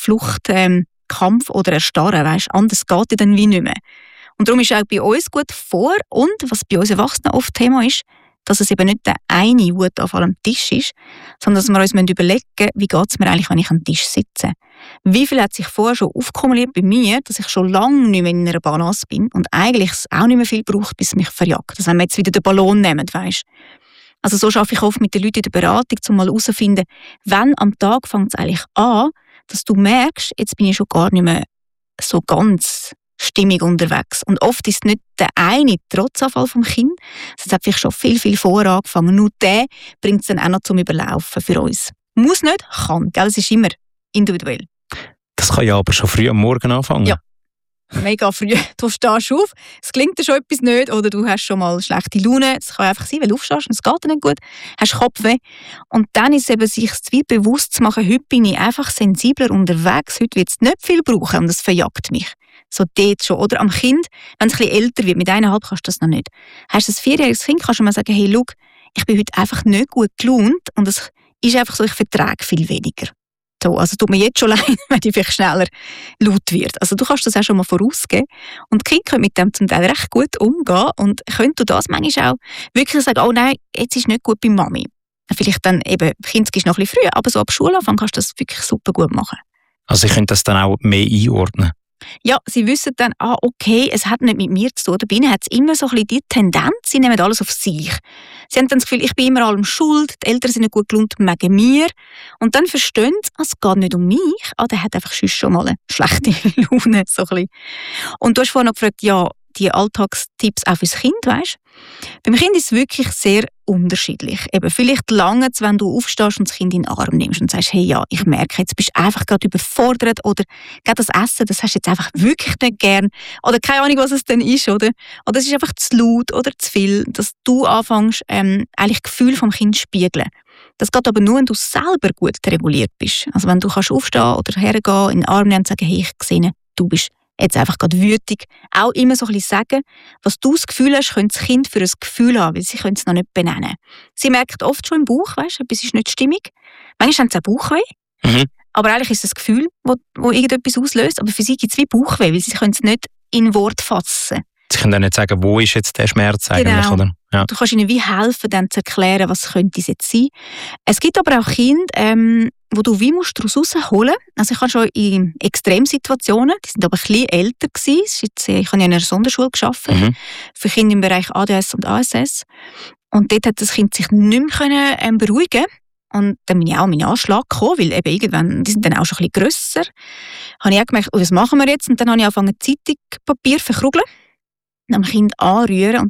Kampf oder Erstarren, weißt, anders geht es dann wie nicht mehr. Und darum ist auch bei uns gut und was bei uns Erwachsenen oft Thema ist, dass es eben nicht der eine Wutanfall am Tisch ist, sondern dass wir uns überlegen müssen, wie geht es mir eigentlich, wenn ich am Tisch sitze. Wie viel hat sich vorher schon aufkumuliert bei mir, dass ich schon lange nicht mehr in einer Balance bin und eigentlich es auch nicht mehr viel braucht, bis es mich verjagt. Also wenn wir jetzt wieder den Ballon nehmen, weißt. Also so arbeite ich oft mit den Leuten in der Beratung, um mal herauszufinden, wann am Tag fängt es eigentlich an, dass du merkst, jetzt bin ich schon gar nicht mehr so ganz stimmig unterwegs. Und oft ist es nicht der eine Trotzanfall vom Kind, es hat vielleicht schon viel, viel vorher angefangen. Nur der bringt es dann auch noch zum Überlaufen für uns. Muss nicht, kann. Gell? Es ist immer individuell. Das kann ja aber schon früh am Morgen anfangen. Ja. Mega früh. Du stehst auf, es klingt dir schon etwas nicht oder du hast schon mal schlechte Laune. Es kann einfach sein, weil du aufstehst und es geht dir nicht gut, hast Kopfweh. Und dann ist eben sich bewusst zu machen, heute bin ich einfach sensibler unterwegs, heute wird es nicht viel brauchen und das verjagt mich. So dort schon. Oder am Kind, wenn es ein bisschen älter wird, mit 1,5 kannst du das noch nicht. Hast du ein 4-jähriges Kind, kannst du mal sagen, hey, schau, ich bin heute einfach nicht gut gelaunt und es ist einfach so, ich vertrage viel weniger. So, also tut mir jetzt schon leid, wenn die vielleicht schneller laut wird. Also du kannst das auch schon mal vorausgeben. Und die Kinder können mit dem zum Teil recht gut umgehen und können du das manchmal auch wirklich sagen, oh nein, jetzt ist nicht gut bei Mami. Vielleicht dann eben, Kind ist noch ein bisschen früh, aber so ab Schulanfang kannst du das wirklich super gut machen. Also ich könnte das dann auch mehr einordnen? Ja, sie wissen dann, okay, es hat nicht mit mir zu tun. Bei ihnen hat es immer so ein bisschen die Tendenz, sie nehmen alles auf sich. Sie haben dann das Gefühl, ich bin immer allem schuld, die Eltern sind nicht gut gelaunt wegen mir. Und dann verstehen sie, es geht nicht um mich, der hat einfach schon mal eine schlechte Laune. So ein bisschen. Und du hast vorhin noch gefragt, ja, die Alltagstipps auch fürs Kind, weißt du? Beim Kind ist es wirklich sehr unterschiedlich. Eben, vielleicht lange, wenn du aufstehst und das Kind in den Arm nimmst und sagst, hey, ja, ich merke, jetzt bist du einfach gerade überfordert oder gerade das Essen, das hast du jetzt einfach wirklich nicht gern oder keine Ahnung, was es denn ist, oder es ist einfach zu laut oder zu viel, dass du anfängst, eigentlich Gefühl vom Kind zu spiegeln. Das geht aber nur, wenn du selber gut reguliert bist. Also wenn du kannst aufstehen oder hergehen, in den Arm nehmen und sagen, hey, ich sehe, du bist jetzt einfach gerade wütig. Auch immer so ein bisschen sagen, was du das Gefühl hast, könnte das Kind für ein Gefühl haben, weil sie können es noch nicht benennen. Sie merkt oft schon im Bauch, weißt, etwas ist nicht stimmig. Manchmal haben sie auch Bauchweh. Aber eigentlich ist es das Gefühl, wo irgendetwas auslöst. Aber für sie gibt es wie Bauchweh, weil sie können es nicht in Wort fassen. Sie können auch nicht sagen, wo ist jetzt der Schmerz eigentlich, genau. Oder? Ja. Du kannst ihnen wie helfen, dann zu erklären, was könnte es jetzt sein. Es gibt aber auch Kinder, wo du wie musst daraus rausholen. Also ich habe schon in Extremsituationen, die sind aber ein bisschen älter gewesen. Ich habe ja in einer Sonderschule gearbeitet, für Kinder im Bereich ADS und ASS. Und dort hat das Kind sich nicht mehr beruhigen. Und dann bin ich auch an meinen Anschlag gekommen, weil eben irgendwann, die sind dann auch schon ein bisschen grösser. Habe ich auch gemerkt, was machen wir jetzt? Und dann habe ich angefangen, Zeitungspapier verkrugeln, dem Kind anrühren und das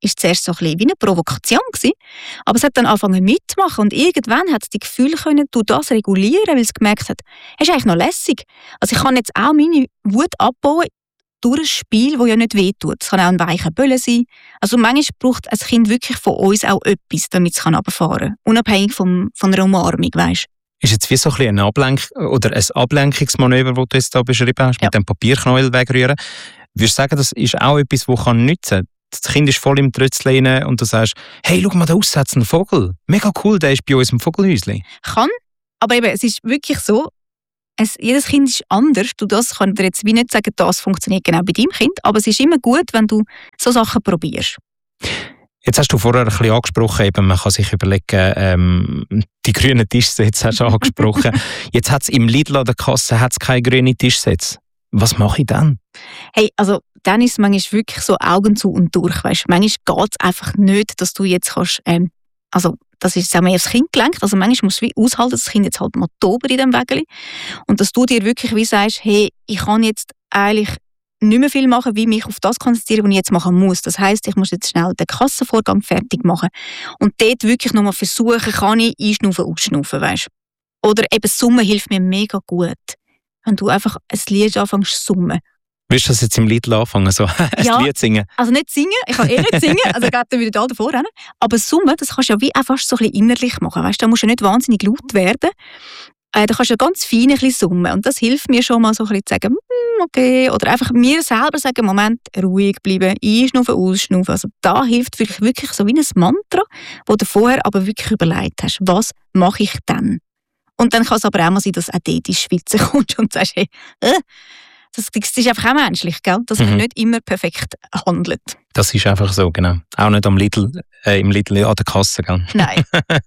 ist zuerst so ein bisschen wie eine Provokation gewesen, aber es hat dann angefangen mitzumachen und irgendwann hat es die Gefühle können durch das regulieren, weil es gemerkt hat, es ist eigentlich noch lässig. Also ich kann jetzt auch meine Wut abbauen durch ein Spiel, das ja nicht wehtut. Es kann auch ein weicher Böller sein. Also manchmal braucht ein Kind wirklich von uns auch etwas, damit es runterfahren kann. Unabhängig von einer Umarmung, weisst. Ist jetzt wie so ein bisschen ein Ablenkungsmanöver, das du jetzt hier beschrieben hast, mit dem Papierknäuel wegrühren. Würdest du sagen, das ist auch etwas, das nützen kann? Das Kind ist voll im Trötzchen rein und du sagst, hey, schau mal, da aussen hat es einen Vogel. Mega cool, der ist bei uns im Vogelhäuschen. Kann, aber eben, es ist wirklich so, jedes Kind ist anders. Das kann dir jetzt wie nicht sagen, das funktioniert genau bei deinem Kind, aber es ist immer gut, wenn du so Sachen probierst. Jetzt hast du vorher ein bisschen angesprochen, eben, man kann sich überlegen, die grünen Tischsätze hast du angesprochen. Jetzt hat es im Lidl an der Kasse keine grünen Tischsätze. Was mache ich dann? Hey, also dann ist es manchmal wirklich so Augen zu und durch. Weißt? Manchmal geht es einfach nicht, dass du jetzt kannst, also das ist auch mehr aufs Kind gelenkt, also manchmal musst du wie aushalten, dass das Kind jetzt halt mal tobt in dem Wägeli und dass du dir wirklich wie sagst, hey, ich kann jetzt eigentlich nicht mehr viel machen, wie mich auf das konzentrieren, was ich jetzt machen muss. Das heisst, ich muss jetzt schnell den Kassenvorgang fertig machen und dort wirklich nochmal versuchen, kann ich einschnaufen, ausschnaufen, weißt? Oder eben Summen hilft mir mega gut. Wenn du einfach ein Lied anfängst zu summen. Willst du das jetzt im Lidl anfangen, so ein Lied singen? Also nicht singen, ich kann nicht singen, also geht dann wieder da davor rennen. Aber summen, das kannst du ja wie auch fast so ein bisschen innerlich machen, weißt? Da musst du nicht wahnsinnig laut werden. Da kannst du ja ganz fein ein bisschen summen. Und das hilft mir schon mal so ein bisschen zu sagen, okay, oder einfach mir selber sagen, Moment, ruhig bleiben, einschnaufen, ausschnaufen. Also da hilft wirklich so wie ein Mantra, wo du vorher aber wirklich überlegt hast, was mache ich dann? Und dann kann es aber auch mal sein, dass auch dort ins Schwitzen kommst und sagst, hey, das ist einfach auch menschlich, gell? Dass man nicht immer perfekt handelt. Das ist einfach so, genau. Auch nicht im Lidl an der Kasse, gell? Nein.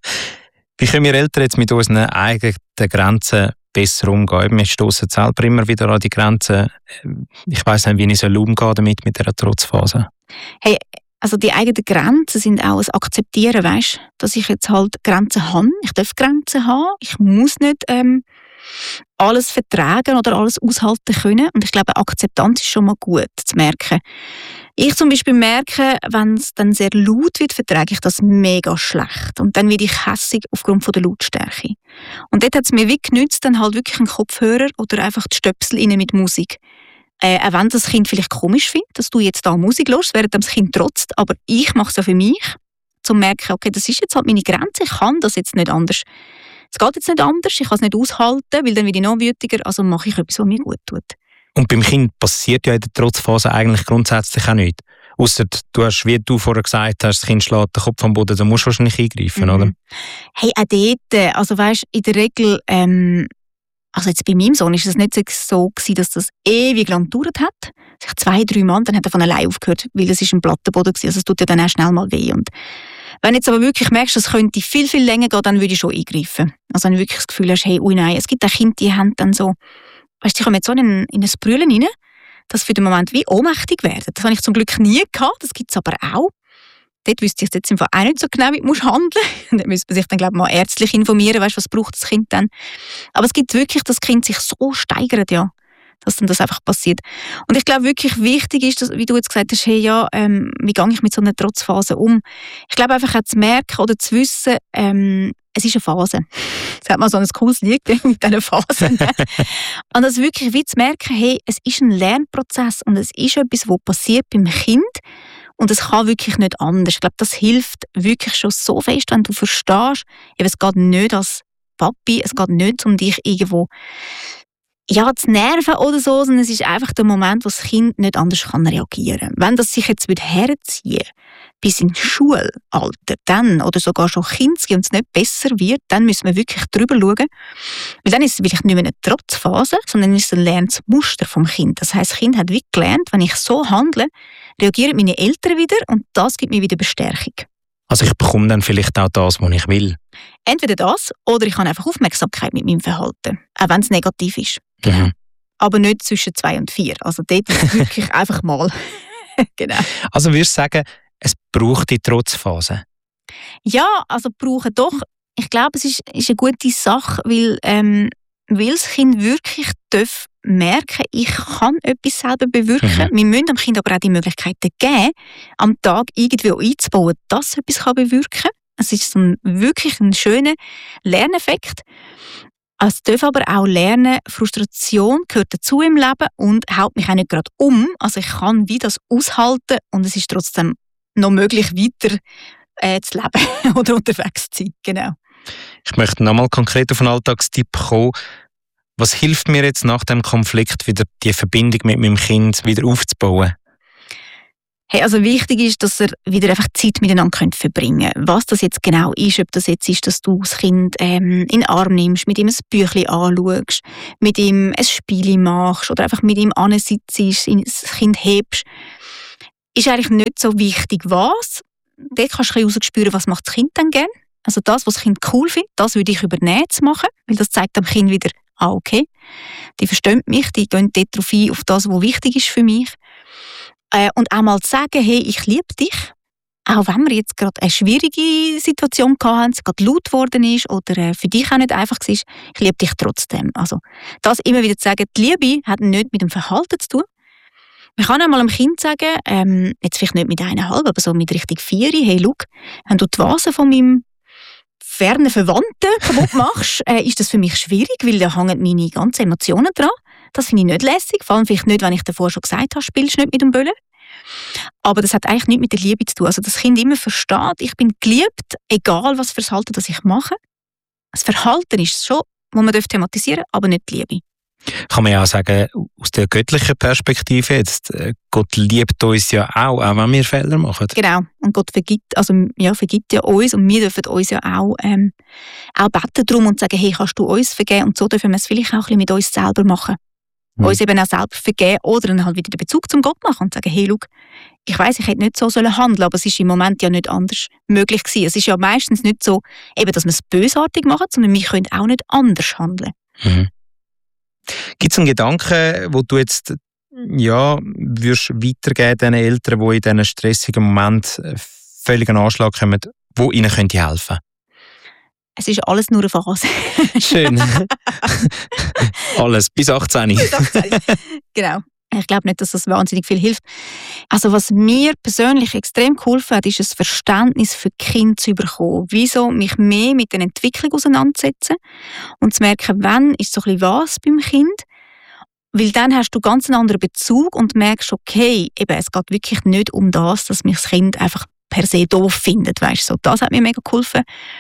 Wie können wir Eltern jetzt mit unseren eigenen Grenzen besser umgehen? Wir stoßen selber immer wieder an die Grenzen. Ich weiss nicht, wie ich umgehen soll damit mit dieser Trotzphase. Hey, also die eigenen Grenzen sind auch ein Akzeptieren, weißt? Dass ich jetzt halt Grenzen habe. Ich darf Grenzen haben. Ich muss nicht alles vertragen oder alles aushalten können. Und ich glaube, Akzeptanz ist schon mal gut zu merken. Ich zum Beispiel merke, wenn es dann sehr laut wird, vertrage ich das mega schlecht. Und dann werde ich hässig aufgrund von der Lautstärke. Und dort hat es mir wie genützt, dann halt wirklich einen Kopfhörer oder einfach die Stöpsel rein mit Musik. Auch wenn das Kind vielleicht komisch findet, dass du jetzt da Musik hörst, während das Kind trotzt. Aber ich mache es ja für mich, um zu merken, okay, das ist jetzt halt meine Grenze, ich kann das jetzt nicht anders. Es geht jetzt nicht anders, ich kann es nicht aushalten, weil dann werde ich noch wütiger, also mache ich etwas, was mir gut tut. Und beim Kind passiert ja in der Trotzphase eigentlich grundsätzlich auch nichts. Ausser du hast, wie du vorher gesagt hast, das Kind schlägt den Kopf am Boden, da musst du wahrscheinlich eingreifen, oder? Hey, auch dort, also weisst, in der Regel, also jetzt bei meinem Sohn ist es nicht so gewesen, dass das ewig lang gedauert hat. Sich 2-3 Mal, dann hat er von allein aufgehört, weil es ist ein Plattenboden gewesen, also es tut ja dann auch schnell mal weh. Und wenn du jetzt aber wirklich merkst, es könnte viel, viel länger gehen, dann würde ich schon eingreifen. Also wenn du wirklich das Gefühl hast, hey, ui nein, es gibt auch Kinder, die haben dann so, weißt du, die kommen jetzt so in ein Brüllen rein, dass sie für den Moment wie ohnmächtig werden. Das habe ich zum Glück nie gehabt, das gibt es aber auch. Dort wüsste ich jetzt im Fall auch nicht so genau, wie du handeln musst. Dann müsste man sich dann, glaube ich, mal ärztlich informieren, weißt, was braucht das Kind dann. Aber es gibt wirklich, dass das Kind sich so steigert, ja, dass dann das einfach passiert. Und ich glaube, wirklich wichtig ist, dass, wie du jetzt gesagt hast, hey, ja, wie gehe ich mit so einer Trotzphase um? Ich glaube, einfach auch zu merken oder zu wissen, es ist eine Phase. Es hat mal so ein cooles Lied mit diesen Phasen. Und das wirklich wie zu merken, hey, es ist ein Lernprozess und es ist etwas, was passiert beim Kind. Und es kann wirklich nicht anders. Ich glaube, das hilft wirklich schon so fest, wenn du verstehst, es geht nicht als Papi, es geht nicht um dich irgendwo zu nerven oder so, sondern es ist einfach der Moment, wo das Kind nicht anders kann reagieren. Wenn das sich jetzt herziehen bis ins Schulalter, dann oder sogar schon Kinski und es nicht besser wird, dann müssen wir wirklich drüber schauen. Weil dann ist es vielleicht nicht mehr eine Trotzphase, sondern ist es ein Lernmuster vom Kind. Das heisst, das Kind hat wie gelernt, wenn ich so handle, reagieren meine Eltern wieder und das gibt mir wieder Bestärkung. Also ich bekomme dann vielleicht auch das, was ich will. Entweder das, oder ich habe einfach Aufmerksamkeit mit meinem Verhalten, auch wenn es negativ ist. Mhm. Aber nicht zwischen 2 und 4. Also dort ist wirklich einfach mal. Genau. Also würdest du sagen, es braucht die Trotzphase? Ja, also brauchen doch. Ich glaube, es ist eine gute Sache, weil das Kind wirklich darf merken, ich kann etwas selber bewirken. Wir müssen dem Kind aber auch die Möglichkeiten geben, am Tag irgendwie auch einzubauen, dass es etwas bewirken kann. Es ist wirklich ein schöner Lerneffekt. Es darf aber auch lernen, Frustration gehört dazu im Leben und haut mich auch nicht gerade um. Also ich kann wie das aushalten und es ist trotzdem noch möglich, weiter zu leben oder unterwegs zu sein. Genau. Ich möchte nochmal konkret auf einen Alltagstipp kommen. Was hilft mir jetzt nach dem Konflikt wieder die Verbindung mit meinem Kind wieder aufzubauen? Hey, also wichtig ist, dass ihr wieder einfach Zeit miteinander verbringen könnt. Was das jetzt genau ist, ob das jetzt ist, dass du das Kind in den Arm nimmst, mit ihm ein Büchlein anschaust, mit ihm ein Spiel machst oder einfach mit ihm ansitzt, das Kind hebst, ist eigentlich nicht so wichtig, was. Dort kannst du ein bisschen spüren, was macht das Kind dann gerne. Also das, was das Kind cool findet, das würde ich übernehmen zu machen, weil das zeigt dem Kind wieder, okay, die verstehen mich, die gehen dort drauf ein, auf das, was wichtig ist für mich. Und auch mal zu sagen, hey, ich liebe dich, auch wenn wir jetzt gerade eine schwierige Situation hatten, es gerade laut geworden ist oder für dich auch nicht einfach war, ich liebe dich trotzdem. Also das immer wieder zu sagen, die Liebe hat nicht mit dem Verhalten zu tun. Man kann einmal einem Kind sagen, jetzt vielleicht nicht mit 1,5, aber so mit richtig 4, hey, schau, wenn du die Vase von meinem fernen Verwandten kaputt machst, ist das für mich schwierig, weil da hängen meine ganzen Emotionen dran. Das finde ich nicht lässig, vor allem vielleicht nicht, wenn ich davor schon gesagt habe, spielst du nicht mit dem Böllen. Aber das hat eigentlich nichts mit der Liebe zu tun. Also das Kind immer versteht, ich bin geliebt, egal was für das Verhalten das ich mache. Das Verhalten ist es schon, das man thematisieren darf, aber nicht die Liebe. Kann man ja auch sagen, aus der göttlichen Perspektive jetzt, Gott liebt uns ja auch wenn wir Fehler machen. Genau, und Gott vergibt ja uns und wir dürfen uns ja auch beten darum und sagen, hey, kannst du uns vergeben? Und so dürfen wir es vielleicht auch ein bisschen mit uns selber machen. Uns eben auch selber vergeben oder dann halt wieder den Bezug zum Gott machen und sagen, hey, schau, ich weiss, ich hätte nicht so handeln sollen, aber es ist im Moment ja nicht anders möglich gewesen. Es ist ja meistens nicht so, eben, dass wir es bösartig machen, sondern wir können auch nicht anders handeln. Gibt es einen Gedanken, wo du jetzt würdest weitergeben den Eltern, die in diesen stressigen Momenten völlig an Anschlag kommen, wo ihnen könnte helfen? Es ist alles nur eine Phase. Schön. Alles, bis 18. Bis 18. Genau. Ich glaube nicht, dass das wahnsinnig viel hilft. Also was mir persönlich extrem geholfen hat, ist ein Verständnis für die Kinder zu bekommen. Wieso mich mehr mit der Entwicklung auseinandersetzen und zu merken, wann ist so ein bisschen was beim Kind. Weil dann hast du ganz einen anderen Bezug und merkst, okay, eben, es geht wirklich nicht um das, dass mich das Kind einfach per se doof findet. Weißt, so, das hat mir mega geholfen.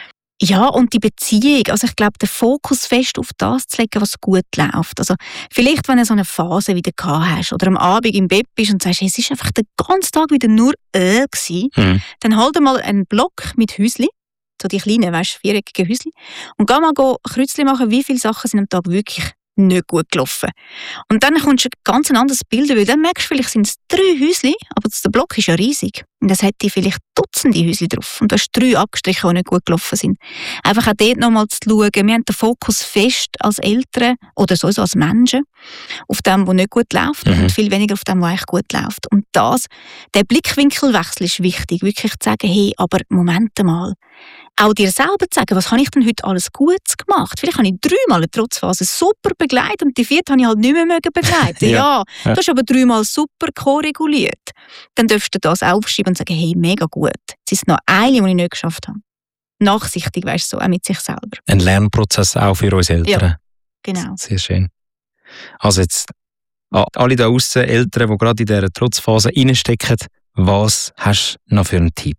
Ja, und die Beziehung, also ich glaube, den Fokus fest auf das zu legen, was gut läuft. Also vielleicht, wenn du so eine Phase wieder gehabt hast oder am Abend im Bett bist und sagst, es ist einfach den ganzen Tag wieder nur gewesen, dann halt mal einen Block mit Häusli, so die kleinen, viereckigen Häusli, und geh mal Kreuzli machen, wie viele Sachen sind am Tag wirklich nicht gut gelaufen. Und dann kommst du ein ganz anderes Bild, weil dann merkst du, vielleicht sind es 3 Häusli, aber der Block ist ja riesig. Und es hätte vielleicht Dutzende Häusli drauf. Und du hast 3 abgestrichen, die nicht gut gelaufen sind. Einfach auch dort nochmal zu schauen, wir haben den Fokus fest als Eltern oder sowieso als Menschen auf dem, was nicht gut läuft und viel weniger auf dem, was eigentlich gut läuft. Und der Blickwinkelwechsel ist wichtig, wirklich zu sagen, hey, aber Moment mal, auch dir selber zu sagen, was habe ich denn heute alles Gutes gemacht? Vielleicht habe ich 3-mal eine Trotzphase super begleitet und die 4. habe ich halt nicht mehr begleiten. ja, du hast aber 3-mal super ko-reguliert. Dann darfst du das aufschreiben und sagen, hey, mega gut. Es ist noch eine, die ich nicht geschafft habe. Nachsichtig, weißt du, so, auch mit sich selber. Ein Lernprozess auch für uns Eltern. Ja, genau. Sehr schön. Also jetzt, alle da draussen, Eltern, die gerade in dieser Trotzphase reinstecken, was hast du noch für einen Tipp?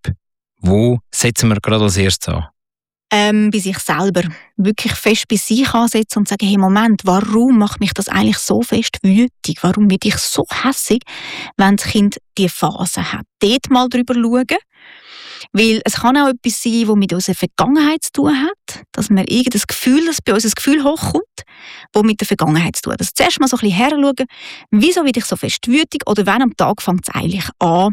Wo setzen wir gerade als erstes an? Bei sich selber. Wirklich fest bei sich ansetzen und sagen, hey, Moment, warum macht mich das eigentlich so fest wütig? Warum bin ich so hässig, wenn das Kind diese Phase hat? Dort mal drüber schauen. Weil es kann auch etwas sein, das mit unserer Vergangenheit zu tun hat. Dass wir irgendein Gefühl, dass bei uns ein Gefühl hochkommt, das mit der Vergangenheit zu tun hat. Also zuerst mal so ein bisschen herschauen, wieso bin ich so fest wütig oder wann am Tag fängt es eigentlich an?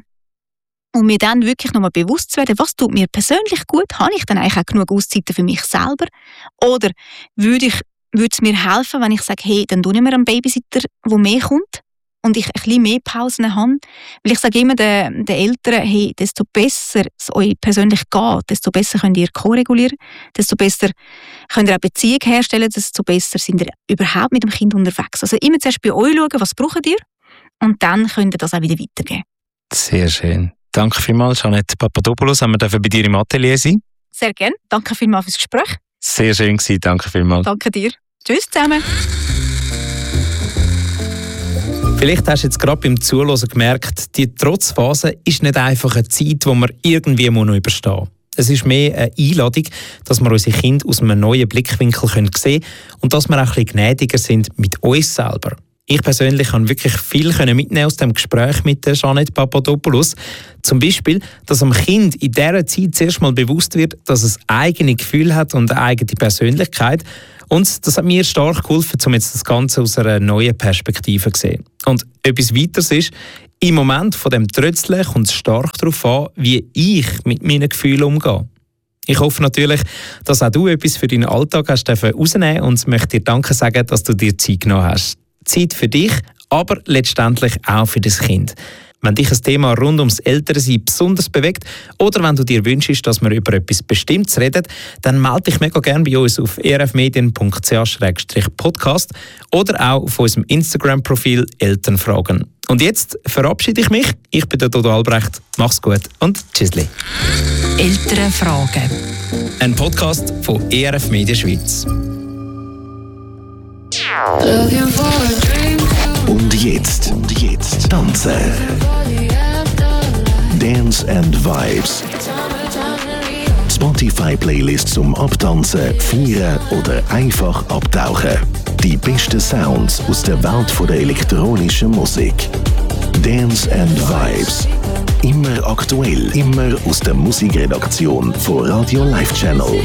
Und mir dann wirklich nochmal bewusst zu werden, was tut mir persönlich gut? Habe ich dann eigentlich auch genug Auszeiten für mich selber? Oder würde es mir helfen, wenn ich sage, hey, dann tue ich mir einen Babysitter, der mehr kommt? und ich ein bisschen mehr Pausen habe. Weil ich sage immer den Eltern, hey, desto besser es euch persönlich geht, desto besser könnt ihr ko-regulieren, desto besser könnt ihr auch Beziehung herstellen, desto besser sind ihr überhaupt mit dem Kind unterwegs. Also immer zuerst bei euch schauen, was braucht ihr, und dann könnt ihr das auch wieder weitergeben. Sehr schön. Danke vielmals, Jeanette Papadopoulos. Haben wir bei dir im Atelier sein? Sehr gerne. Danke vielmals fürs Gespräch. Sehr schön gewesen. Danke vielmals. Danke dir. Tschüss zusammen. Vielleicht hast du jetzt gerade beim Zuhören gemerkt, die Trotzphase ist nicht einfach eine Zeit, die man irgendwie noch überstehen muss. Es ist mehr eine Einladung, dass wir unsere Kinder aus einem neuen Blickwinkel sehen können und dass wir auch ein bisschen gnädiger sind mit uns selber. Ich persönlich konnte wirklich viel mitnehmen aus dem Gespräch mit der Jeanette Papadopoulos. Zum Beispiel, dass dem Kind in dieser Zeit zuerst mal bewusst wird, dass es eigene Gefühle hat und eine eigene Persönlichkeit. Und das hat mir stark geholfen, um jetzt das Ganze aus einer neuen Perspektive zu sehen. Und etwas weiteres ist, im Moment von dem Trötzchen kommt es stark darauf an, wie ich mit meinen Gefühlen umgehe. Ich hoffe natürlich, dass auch du etwas für deinen Alltag hast rausnehmen und möchte dir Danke sagen, dass du dir Zeit genommen hast. Zeit für dich, aber letztendlich auch für das Kind. Wenn dich ein Thema rund ums Elternsein besonders bewegt oder wenn du dir wünschst, dass wir über etwas Bestimmtes reden, dann melde dich mega gerne bei uns auf erfmedien.ch/podcast oder auch auf unserem Instagram-Profil Elternfragen. Und jetzt verabschiede ich mich. Ich bin der Dodo Albrecht. Mach's gut und tschüssli. Elternfragen. Ein Podcast von ERF Media Schweiz. Und jetzt tanzen. Dance and Vibes. Spotify-Playlist zum Abtanzen, Feiern oder einfach abtauchen. Die besten Sounds aus der Welt der elektronischen Musik. Dance and Vibes. Immer aktuell, immer aus der Musikredaktion von Radio Live Channel.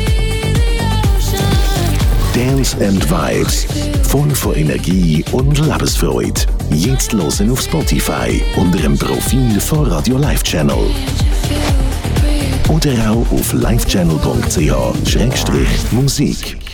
Dance and Vibes. Voll von Energie und Lebensfreude. Jetzt hören auf Spotify unter dem Profil von Radio Live Channel. Oder auch auf livechannel.ch/musik.